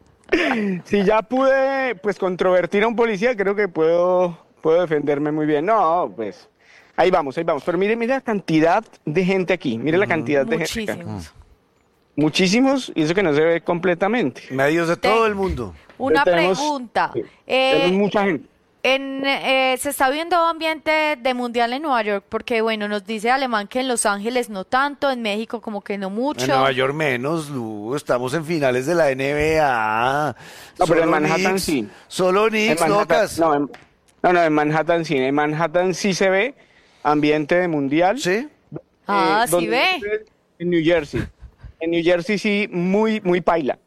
si ya pude, pues, controvertir a un policía, creo que puedo, puedo defenderme muy bien. No, pues, ahí vamos, ahí vamos. Pero mire, mire la cantidad de gente aquí. Mire la cantidad de gente acá. Muchísimos. Muchísimos, y eso que no se ve completamente. Medios de todo el mundo. Una Tenemos- pregunta. Tenemos Eh, mucha gente. en, eh, se está viendo ambiente de mundial en Nueva York, porque bueno, nos dice Alemán que en Los Ángeles no tanto, en México como que no mucho. En Nueva York menos, Lu. Estamos en finales de la N B A. No, pero en Solo Manhattan Knicks, sí. Solo En Knicks, Manhattan- locas. No, en, no, no, en Manhattan sí. En Manhattan sí se ve ambiente de mundial. Sí. Ah, sí donde ve. ustedes- En New Jersey. En New Jersey sí, muy, muy paila.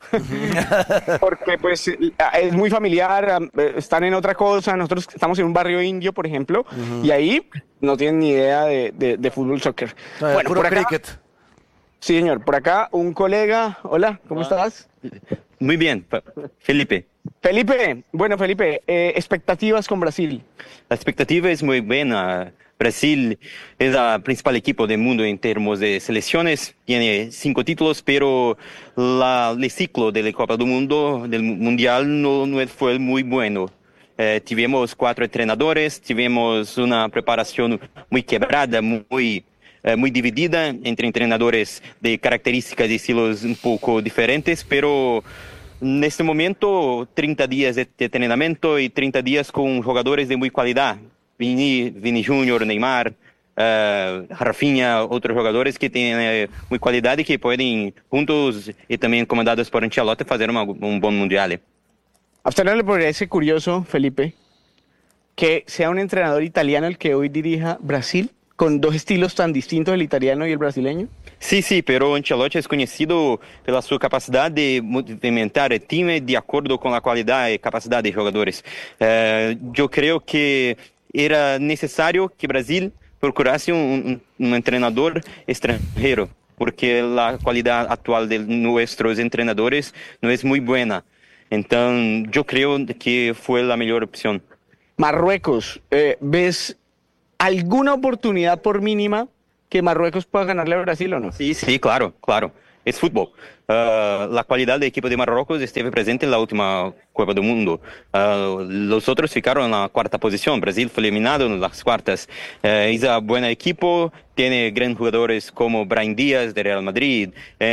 Porque pues es muy familiar, am- eh, están en otra cosa. Nosotros estamos en un barrio indio, por ejemplo, y ahí no tienen ni idea de, de, de fútbol, soccer. No, Bueno, puro por acá, cricket. sí, señor, por acá un colega. Hola, ¿cómo estás? Muy bien, Pa- Felipe. Felipe, bueno, Felipe, eh, expectativas con Brasil. La expectativa es muy buena. Brasil es el principal equipo del mundo en términos de selecciones. Tiene cinco títulos, pero la, el ciclo de la Copa del Mundo, del Mundial, no, no fue muy bueno. Eh, tivemos cuatro entrenadores, tivemos una preparación muy quebrada, muy, eh, muy dividida entre entrenadores de características y estilos un poco diferentes, pero en este momento, treinta días de, de entrenamiento y treinta días con jugadores de muy calidad. Vini, Vini Junior, Neymar, uh, Rafinha, otros jugadores que tienen eh, muy calidad y que pueden, juntos y también comandados por Ancelotti, hacer una, un buen mundial. ¿A usted no le parece curioso, Felipe, que sea un entrenador italiano el que hoy dirija Brasil? con dos estilos tan distintos, el italiano y el brasileño? Sí, sí, pero Ancelotti es conocido por su capacidad de movimentar el time de acuerdo con la calidad y capacidad de jugadores. Eh, yo creo que era necesario que Brasil procurase un, un, un entrenador extranjero, porque la calidad actual de nuestros entrenadores no es muy buena. Entonces, yo creo que fue la mejor opción. Marruecos, eh, ¿ves alguna oportunidad por mínima que Marruecos pueda ganarle a Brasil o no? Sí, sí, claro, claro. Es fútbol. Uh, la calidad del equipo de Marruecos estuvo presente en la última Copa del Mundo. Uh, los otros ficaron en la cuarta posición. Brasil fue eliminado en las cuartas. Uh, es un buen equipo, tiene grandes jugadores como Brahim Díaz de Real Madrid,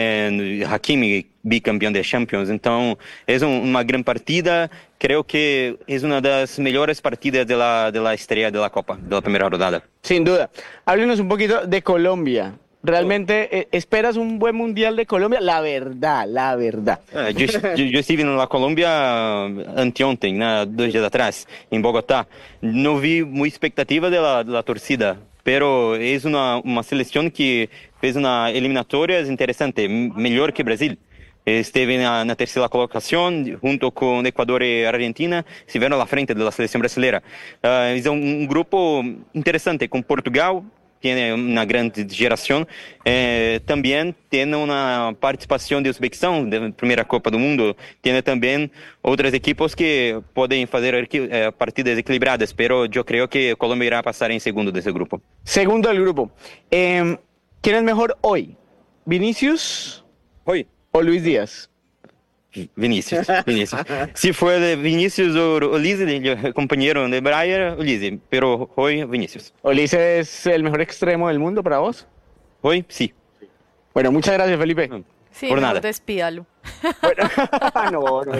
y Hakimi, bicampeón de Champions. Entonces, es un, una gran partida. Creo que es una de las mejores partidas de la, de la estrella de la Copa, de la primera rodada. Sin duda. Háblenos un poquito de Colombia. ¿Realmente eh, esperas un buen mundial de Colombia? La verdad, la verdad. Uh, yo, yo, yo estuve en la Colombia anteontem, ¿no? dos días atrás, en Bogotá. No vi muy expectativa de la, de la torcida, pero es una, una selección que fez una eliminatoria interesante, mejor que Brasil. Esteve na, na terceira colocação, junto com Equador e Argentina, estiveram à frente da seleção brasileira. Uh, é um, um grupo interessante, com Portugal, tiene una gran generación, eh, también tiene una participación de Uzbekistán de la primera Copa del Mundo, tiene también otros equipos que pueden hacer eh, partidas equilibradas, pero yo creo que Colombia irá a pasar en segundo de ese grupo. Segundo del grupo. Eh, ¿Quién es mejor hoy? ¿Vinicius hoy o Luis Díaz? Vinicius, Vinicius. Si fue de Vinicius o Ulises, el compañero de Brian, Ulises, pero hoy Vinicius. ¿Ulises es el mejor extremo del mundo para vos? Hoy sí. Bueno, muchas gracias, Felipe. Sí, por mejor nada. despídalo. no, no,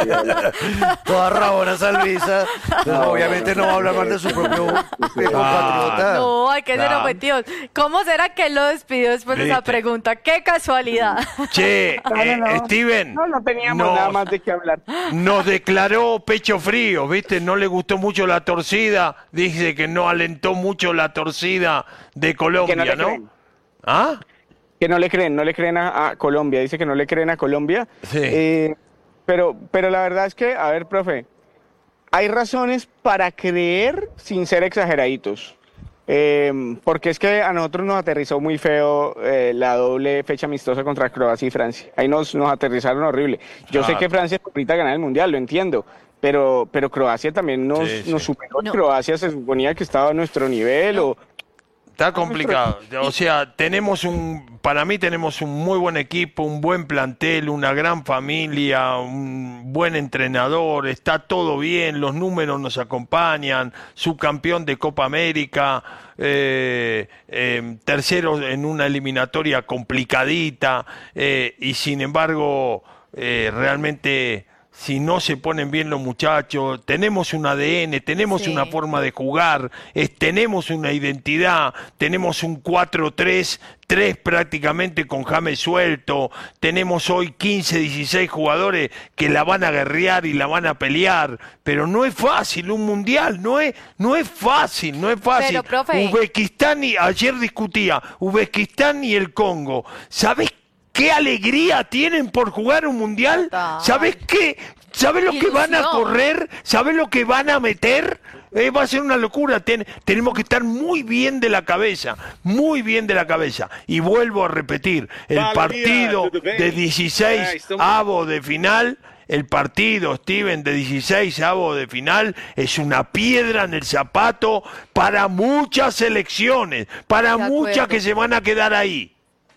Toda rabona Salvisa. No, obviamente no va a hablar mal de su propio compatriota. No, hay que ser Ah. objetivos. ¿Cómo será que él lo despidió después de esa ¿Viste? pregunta? ¡Qué casualidad! Che, No, no, eh, no. Steven. No, no teníamos nos- nada más de qué hablar. Nos declaró pecho frío, ¿viste? No le gustó mucho la torcida. Dice que no alentó mucho la torcida de Colombia, Que no le ¿no? creen. ¿Ah? Que no le creen, no le creen a, a Colombia. Dice que no le creen a Colombia. Sí. Eh, pero, pero la verdad es que, a ver, profe, hay razones para creer sin ser exageraditos. Eh, porque es que a nosotros nos aterrizó muy feo eh, la doble fecha amistosa contra Croacia y Francia. Ahí nos, nos aterrizaron horrible. Yo sé Claro. que Francia es favorita a ganar el Mundial, lo entiendo. Pero, pero Croacia también nos, Sí, nos sí. superó. No. Croacia se suponía que estaba a nuestro nivel o... Está complicado. O sea, tenemos un, para mí tenemos un muy buen equipo, un buen plantel, una gran familia, un buen entrenador, está todo bien, los números nos acompañan, subcampeón de Copa América, eh, eh, tercero en una eliminatoria complicadita, eh, y sin embargo, eh, realmente... Si no se ponen bien los muchachos, tenemos un A D N, tenemos Sí. una forma de jugar, es- tenemos una identidad, tenemos un cuatro tres tres prácticamente con James suelto, tenemos hoy quince, dieciséis jugadores que la van a guerrear y la van a pelear, pero no es fácil un mundial, no es, no es fácil, no es fácil. Pero, profe. Uzbekistán y, ayer discutía, Uzbekistán y el Congo, ¿sabés qué alegría tienen por jugar un mundial? Total. ¿Sabes qué? ¿Sabes lo que van a Ilusión. correr? ¿Sabes lo que van a meter? Eh, va a ser una locura. Ten- tenemos que estar muy bien de la cabeza, muy bien de la cabeza. Y vuelvo a repetir, el Vale, partido mira, tudo bem? de Ah, dieciséis estamos- avos de final, el partido, Steven, de dieciséis avos de final, es una piedra en el zapato para muchas selecciones, para De muchas acuerdo. que se van a quedar ahí.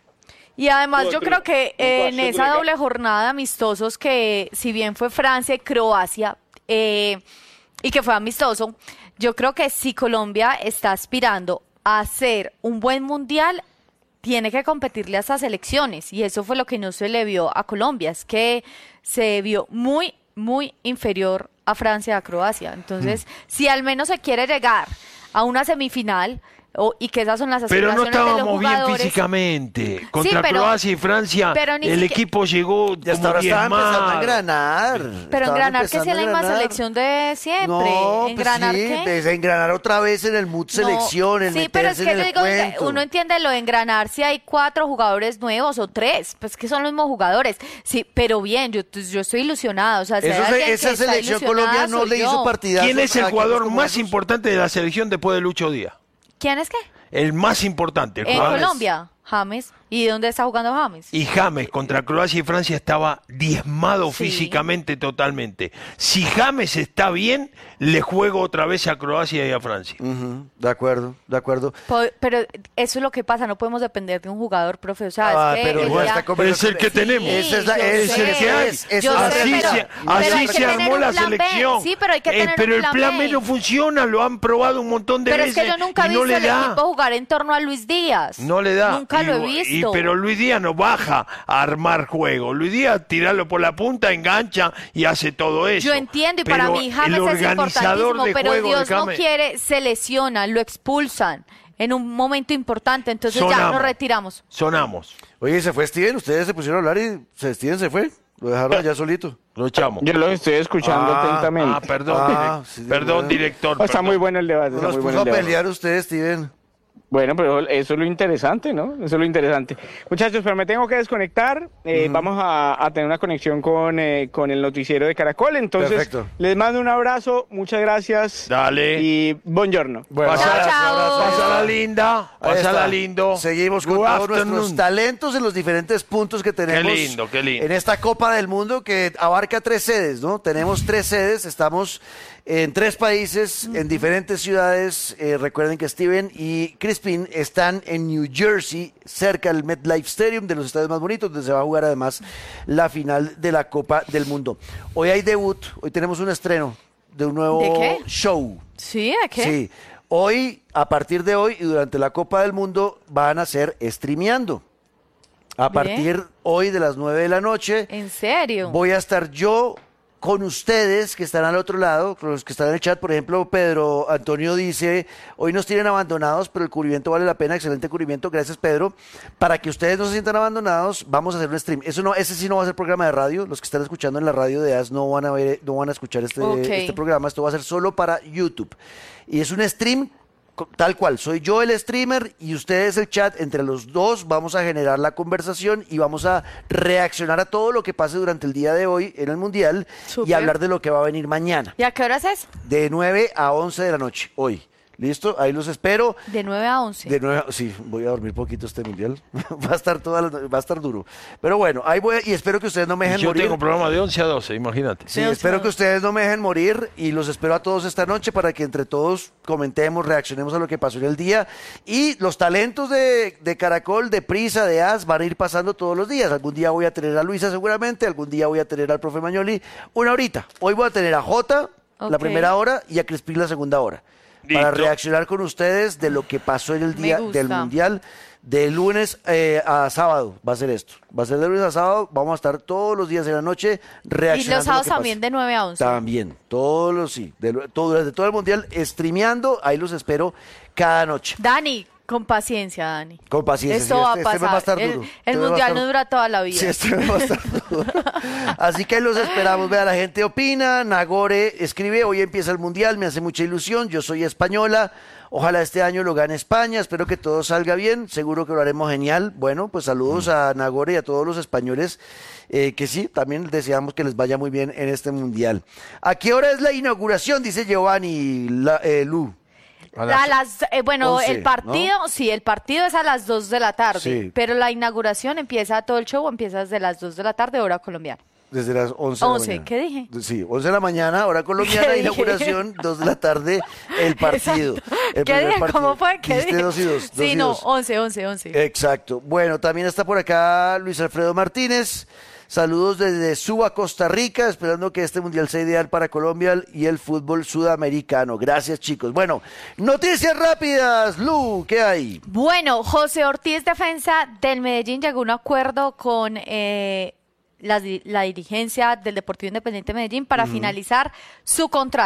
Y además yo Otro, creo que un eh, en paso esa legal. doble jornada de amistosos que si bien fue Francia y Croacia eh, y que fue amistoso, yo creo que si Colombia está aspirando a hacer un buen mundial, tiene que competirle a estas selecciones y eso fue lo que no se le vio a Colombia, es que se vio muy, muy inferior a Francia y a Croacia. Entonces, si al menos se quiere llegar a una semifinal, o, y que esas son las Pero aspiraciones no de los estábamos bien jugadores. físicamente. Contra Sí, pero- Croacia y Francia, pero ni el siquiera- equipo llegó Y hasta como ahora estaban empezando a diezmado. engranar. Pero Estaban engranar que empezando sea a la misma engranar. selección de siempre. No, pues engranar sí, qué? desengranar otra vez en el mood No, selección, en sí, pero es meterse que en yo el digo, cuento. uno entiende lo de engranar si hay cuatro jugadores nuevos o tres, pues que son los mismos jugadores. Sí, pero bien, yo, yo estoy ilusionada. O sea, si Eso hay se- alguien que esa está selección ilusionada, Colombia no soy le yo. hizo partidazos. ¿Quién es el a jugador equipos como más esos. importante de la selección después de Lucho Díaz? ¿Quién es qué? El más importante. el En jugador. Colombia, James. ¿Y dónde está jugando James? Y James contra Croacia y Francia estaba diezmado Sí. físicamente totalmente. Si James está bien, le juego otra vez a Croacia y a Francia. Ujú, de acuerdo, de acuerdo. Po- Pero eso es lo que pasa, no podemos depender de un jugador, profe. O sea, Ah, es que pero el bueno, día- esta conversación- Es el que tenemos. Esa es la- yo es sé, el que hay. es- Eso yo es sé, Así pero- se, pero así hay que se tener armó un la plan B. selección. Sí, pero hay que Eh, tener pero un el plan plan B. B no funciona, lo han probado un montón de Pero es veces que yo nunca he y no visto le el da. equipo jugar en torno a Luis Díaz. No le da. Nunca Y- lo he y- visto. pero Luis Díaz no baja a armar juego. Luis Díaz tirarlo por la punta, engancha y hace todo eso. Yo entiendo y para Pero mí James el es organizador importantísimo, de pero juego de Dios no James- quiere, se lesiona, lo expulsan en un momento importante, entonces ya Sonamos. nos retiramos. Sonamos. Oye, se fue Steven, ustedes se pusieron a hablar y se- Steven se fue. Lo dejaron allá solito. Lo echamos. Yo los estoy escuchando Ah, atentamente. Ah, perdón, Ah, direc- sí, perdón, bueno. director. Está perdón. muy bueno el debate. No Está los muy puso bueno a el debate. pelear ustedes, Steven. Bueno, pero eso es lo interesante, ¿no? Eso es lo interesante. Muchachos, pero me tengo que desconectar. Eh, Vamos a, a tener una conexión con, eh, con el noticiero de Caracol. Entonces, Perfecto. les mando un abrazo. Muchas gracias. Dale. Y buongiorno. Bueno, Pásala, Chao, chao. pásala linda, Ahí pásala está. lindo. Seguimos con Good todos nuestros afternoon. talentos en los diferentes puntos que tenemos. Qué lindo, qué lindo. En esta Copa del Mundo que abarca tres sedes, ¿no? Tenemos tres sedes, estamos en tres países, en diferentes ciudades. Eh, recuerden que Steven y Crispin están en New Jersey, cerca del MetLife Stadium, de los estadios más bonitos, donde se va a jugar además la final de la Copa del Mundo. Hoy hay debut, hoy tenemos un estreno de un nuevo ¿De qué? show. ¿Sí? ¿De qué? Sí. Hoy, a partir de hoy y durante la Copa del Mundo, van a ser streameando. A Bien. partir hoy de las nueve de la noche, ¿En serio? voy a estar yo con ustedes que están al otro lado, con los que están en el chat. Por ejemplo, Pedro Antonio dice, hoy nos tienen abandonados, pero el cubrimiento vale la pena, excelente cubrimiento, gracias Pedro. Para que ustedes no se sientan abandonados, vamos a hacer un stream. Eso no, ese sí no va a ser programa de radio, los que están escuchando en la radio de A S no van a ver, no van a escuchar este, Ok. este programa, esto va a ser solo para YouTube. Y es un stream co- tal cual, soy yo el streamer y ustedes el chat, entre los dos vamos a generar la conversación y vamos a reaccionar a todo lo que pase durante el día de hoy en el Mundial y Súper. hablar de lo que va a venir mañana, ¿Y a qué horas es? de nueve a once de la noche, hoy. ¿Listo? Ahí los espero. De nueve a once. De nueve, a- sí, voy a dormir poquito este mundial. va a estar toda la no- va a estar duro. Pero bueno, ahí voy a- y espero que ustedes no me dejen Yo morir. tengo programa de once a doce, imagínate. Sí, espero que ustedes no me dejen morir y los espero a todos esta noche para que entre todos comentemos, reaccionemos a lo que pasó en el día. Y los talentos de, de Caracol, de Prisa, de A S van a ir pasando todos los días. Algún día voy a tener a Luisa seguramente, algún día voy a tener al profe Mañoli una horita. Hoy voy a tener a Jota la Ok. primera hora y a Crispín la segunda hora. Para Listo. reaccionar con ustedes de lo que pasó en el Me día gusta. del Mundial. De lunes eh, a sábado va a ser esto. Va a ser de lunes a sábado. Vamos a estar todos los días de la noche Y reaccionando. los a lo sábados que pase. también de nueve a once. También, todos los, sí, de, lo- todo, durante todo el mundial, streameando, ahí los espero cada noche. Dani, con paciencia, Dani. Con paciencia, Esto sí, va este- a este pasar. va a estar el duro. el Este va a mundial estar- no dura toda la vida. Sí, este va a estar duro. Así que ahí los esperamos. Vea, la gente opina. Nagore escribe, hoy empieza el mundial, me hace mucha ilusión, yo soy española. Ojalá este año lo gane España, espero que todo salga bien, seguro que lo haremos genial. Bueno, pues saludos a Nagore y a todos los españoles, eh, que sí, también deseamos que les vaya muy bien en este mundial. ¿A qué hora es la inauguración? Dice Giovanni la- eh, Lu. A las, eh, bueno, once, el partido, ¿no? sí, el partido es a las dos de la tarde, Sí. pero la inauguración empieza, todo el show empieza desde las dos de la tarde, hora colombiana. Desde las once de la once, mañana. ¿qué dije? Sí, once de la mañana, hora colombiana, ¿Qué dije? inauguración, dos de la tarde, el partido. El ¿Qué primer dije? partido. ¿Cómo fue? ¿Qué Dijiste dije? dos y dos, dos Sí, y no, dos. once, once, once. Exacto. Bueno, también está por acá Luis Alfredo Martínez. Saludos desde Suba, Costa Rica, esperando que este mundial sea ideal para Colombia y el fútbol sudamericano. Gracias, chicos. Bueno, noticias rápidas. Lu, ¿qué hay? Bueno, José Ortiz, defensa del Medellín, llegó a un acuerdo con eh, la, di- la dirigencia del Deportivo Independiente de Medellín para Ujú. finalizar su contrato.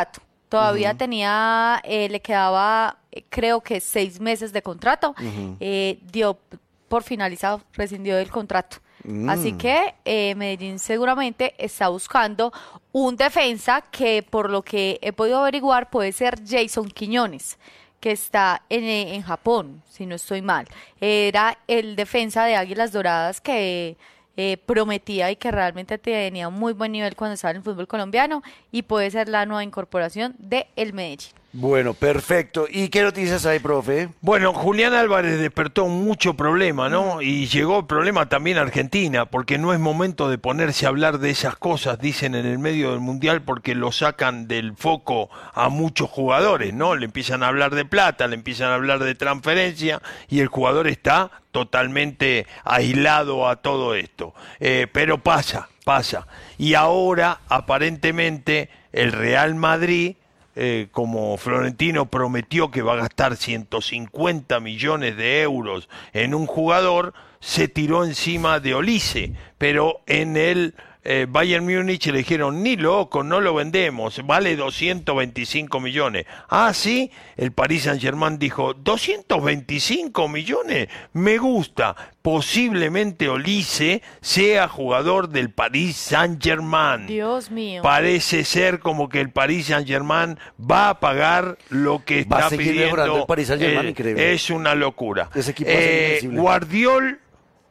Todavía Ujú. tenía, eh, le quedaba, eh, creo que seis meses de contrato. Ujú. Eh, dio por finalizado, rescindió del contrato. Mm. Así que eh, Medellín seguramente está buscando un defensa que, por lo que he podido averiguar, puede ser Jason Quiñones, que está en, eh, en Japón, si no estoy mal. Era el defensa de Águilas Doradas que eh, prometía y que realmente tenía un muy buen nivel cuando estaba en el fútbol colombiano, y puede ser la nueva incorporación de el Medellín. Bueno, perfecto. ¿Y qué noticias hay, profe? Bueno, Julián Álvarez despertó mucho problema, ¿no? Y llegó el problema también a Argentina, porque no es momento de ponerse a hablar de esas cosas, dicen en el medio del Mundial, porque lo sacan del foco a muchos jugadores, ¿no? Le empiezan a hablar de plata, le empiezan a hablar de transferencia, y el jugador está totalmente aislado a todo esto. Eh, pero pasa, pasa. Y ahora, aparentemente, el Real Madrid... Eh, como Florentino prometió que va a gastar ciento cincuenta millones de euros en un jugador, se tiró encima de Olise, pero en el eh, Bayern Múnich le dijeron, ni loco, no lo vendemos, vale doscientos veinticinco millones. Ah, sí, el Paris Saint-Germain dijo, ¿doscientos veinticinco millones? Me gusta. Posiblemente Olise sea jugador del Paris Saint-Germain. Dios mío. Parece ser como que el Paris Saint-Germain va a pagar lo que Va a está seguir mejorando pidiendo. el Paris Saint-Germain, eh, increíble. Es una locura. Ese equipo va a ser Eh, invencible. Guardiol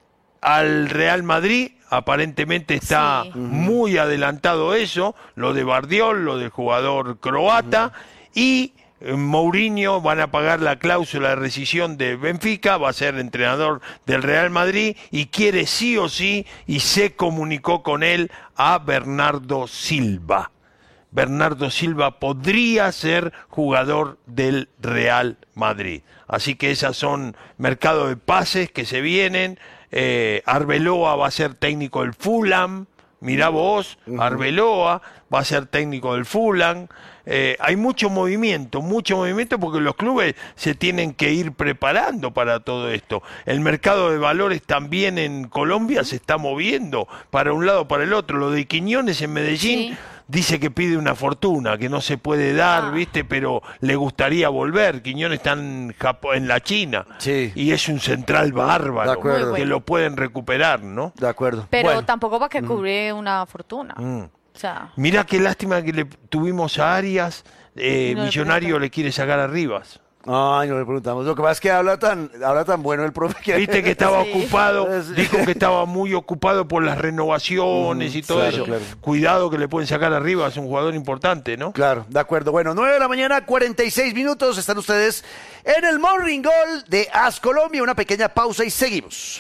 al Real Madrid, aparentemente está Sí. muy adelantado eso, lo de Guardiol, lo del jugador croata, y eh, Mourinho van a pagar la cláusula de rescisión de Benfica, va a ser entrenador del Real Madrid y quiere sí o sí, y se comunicó con él, a Bernardo Silva. Bernardo Silva podría ser jugador del Real Madrid. Así que esas son mercados de pases que se vienen. Eh, Arbeloa va a ser técnico del Fulham. Mirá vos, Arbeloa va a ser técnico del Fulham. Eh, hay mucho movimiento, mucho movimiento porque los clubes se tienen que ir preparando para todo esto. El mercado de valores también en Colombia se está moviendo para un lado para el otro. Lo de Quiñones en Medellín, Sí. dice que pide una fortuna, que no se puede dar, Ah. ¿viste? Pero le gustaría volver. Quiñones está en, Japón, en la China. Sí. Y es un central bárbaro. De acuerdo. Que lo pueden recuperar, ¿no? De acuerdo. Pero Bueno. tampoco para que cubre una fortuna. Mm. O sea, Mirá qué lástima que le tuvimos a Arias. Eh, No le Millonario preguntan. le quiere sacar a Rivas. Ay, no le preguntamos. Lo que pasa es que habla tan, habla tan bueno el profe que... Viste que estaba Sí. ocupado, Sí. dijo que estaba muy ocupado por las renovaciones y todo claro, eso. claro. Cuidado que le pueden sacar a Rivas, es un jugador importante, ¿no? Claro, de acuerdo. Bueno, nueve de la mañana, cuarenta y seis minutos. Están ustedes en el Morning Goal de AS Colombia. Una pequeña pausa y seguimos.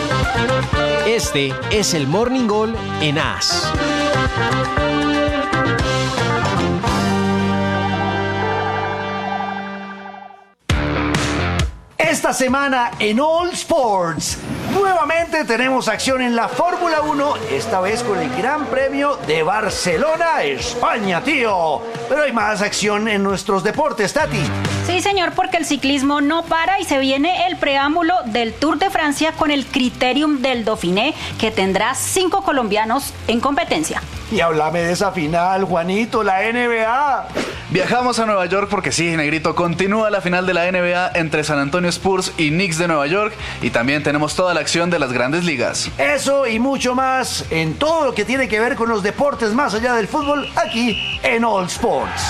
Este es el Morning Goal en A S. Esta semana en All Sports, nuevamente tenemos acción en la Fórmula uno, esta vez con el Gran Premio de Barcelona, España, tío. Pero hay más acción en nuestros deportes, Tati. Sí, señor, porque el ciclismo no para y se viene el preámbulo del Tour de Francia con el Criterium del Dauphiné, que tendrá cinco colombianos en competencia. Y háblame de esa final, Juanito, la N B A. Viajamos a Nueva York porque sí, Negrito, continúa la final de la N B A entre San Antonio Spurs y Knicks de Nueva York, y también tenemos toda la acción de las grandes ligas. Eso y mucho más en todo lo que tiene que ver con los deportes más allá del fútbol, aquí en All Sports.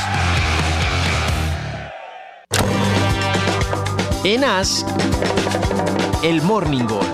En A S, el Morning Goal.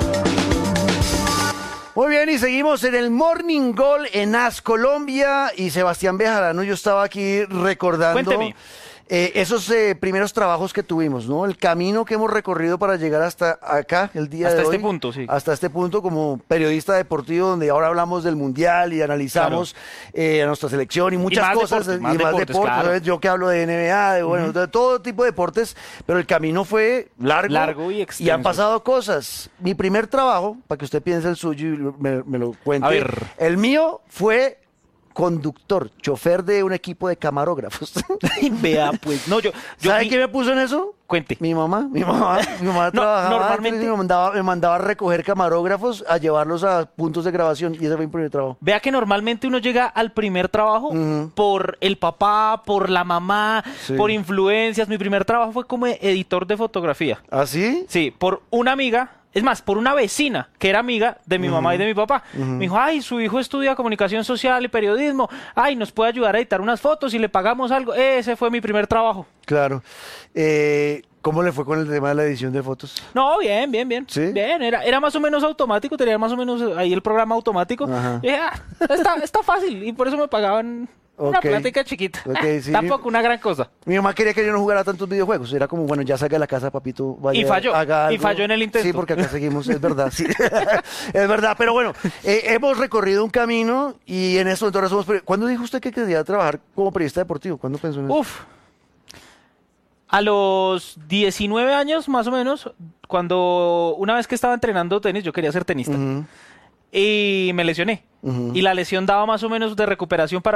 Muy bien, y seguimos en el Morning Goal en AS Colombia. Y Sebastián Bejarano, yo estaba aquí recordando Cuénteme. eh, esos eh, primeros trabajos que tuvimos, ¿no? El camino que hemos recorrido para llegar hasta acá, el día Hasta de hoy. este punto, sí. Hasta este punto como periodista deportivo, donde ahora hablamos del Mundial y analizamos eh, a nuestra selección y muchas más cosas. deportes, y más más deportes, deportes, claro. ¿sabes? Yo que hablo de N B A, de, bueno, de todo tipo de deportes, pero el camino fue largo, Largo y extenso. han pasado cosas. Mi primer trabajo, para que usted piense el suyo y lo- me, me lo cuente. A ver. El mío fue conductor, chofer de un equipo de camarógrafos. Vea, pues, no, yo... yo ¿Sabe mi- qué me puso en eso? Cuente. Mi mamá, mi mamá, mi mamá No, trabajaba normalmente- antes y me mandaba, me mandaba a recoger camarógrafos, a llevarlos a puntos de grabación, y ese fue mi primer trabajo. Vea que normalmente uno llega al primer trabajo por el papá, por la mamá, Sí. por influencias. Mi primer trabajo fue como editor de fotografía. ¿Ah, sí? Sí, por una amiga, es más, por una vecina que era amiga de mi mamá y de mi papá. Ujú. Me dijo, ay, su hijo estudia comunicación social y periodismo. Ay, nos puede ayudar a editar unas fotos y le pagamos algo. Ese fue mi primer trabajo. Claro. Eh, ¿Cómo le fue con el tema de la edición de fotos? No, bien, bien, bien. ¿Sí? Bien, era, era más o menos automático, tenía más o menos ahí el programa automático. Ajá. Y dije, ah, está, está fácil. Y por eso me pagaban una Ok. plática chiquita. Ok, Ah, sí. Tampoco una gran cosa. Mi mamá quería que yo no jugara tantos videojuegos. Era como, bueno, ya salga de la casa, papito. Vaya, Y falló, haga y algo. falló en el intento. Sí, porque acá seguimos, es verdad. Sí. Es verdad, pero bueno, eh, hemos recorrido un camino y en eso entonces somos... peri- ¿Cuándo dijo usted que quería trabajar como periodista deportivo? ¿Cuándo pensó en eso? Uf. A los diecinueve años, más o menos, cuando una vez que estaba entrenando tenis, yo quería ser tenista. Y me lesioné. Y la lesión daba más o menos de recuperación para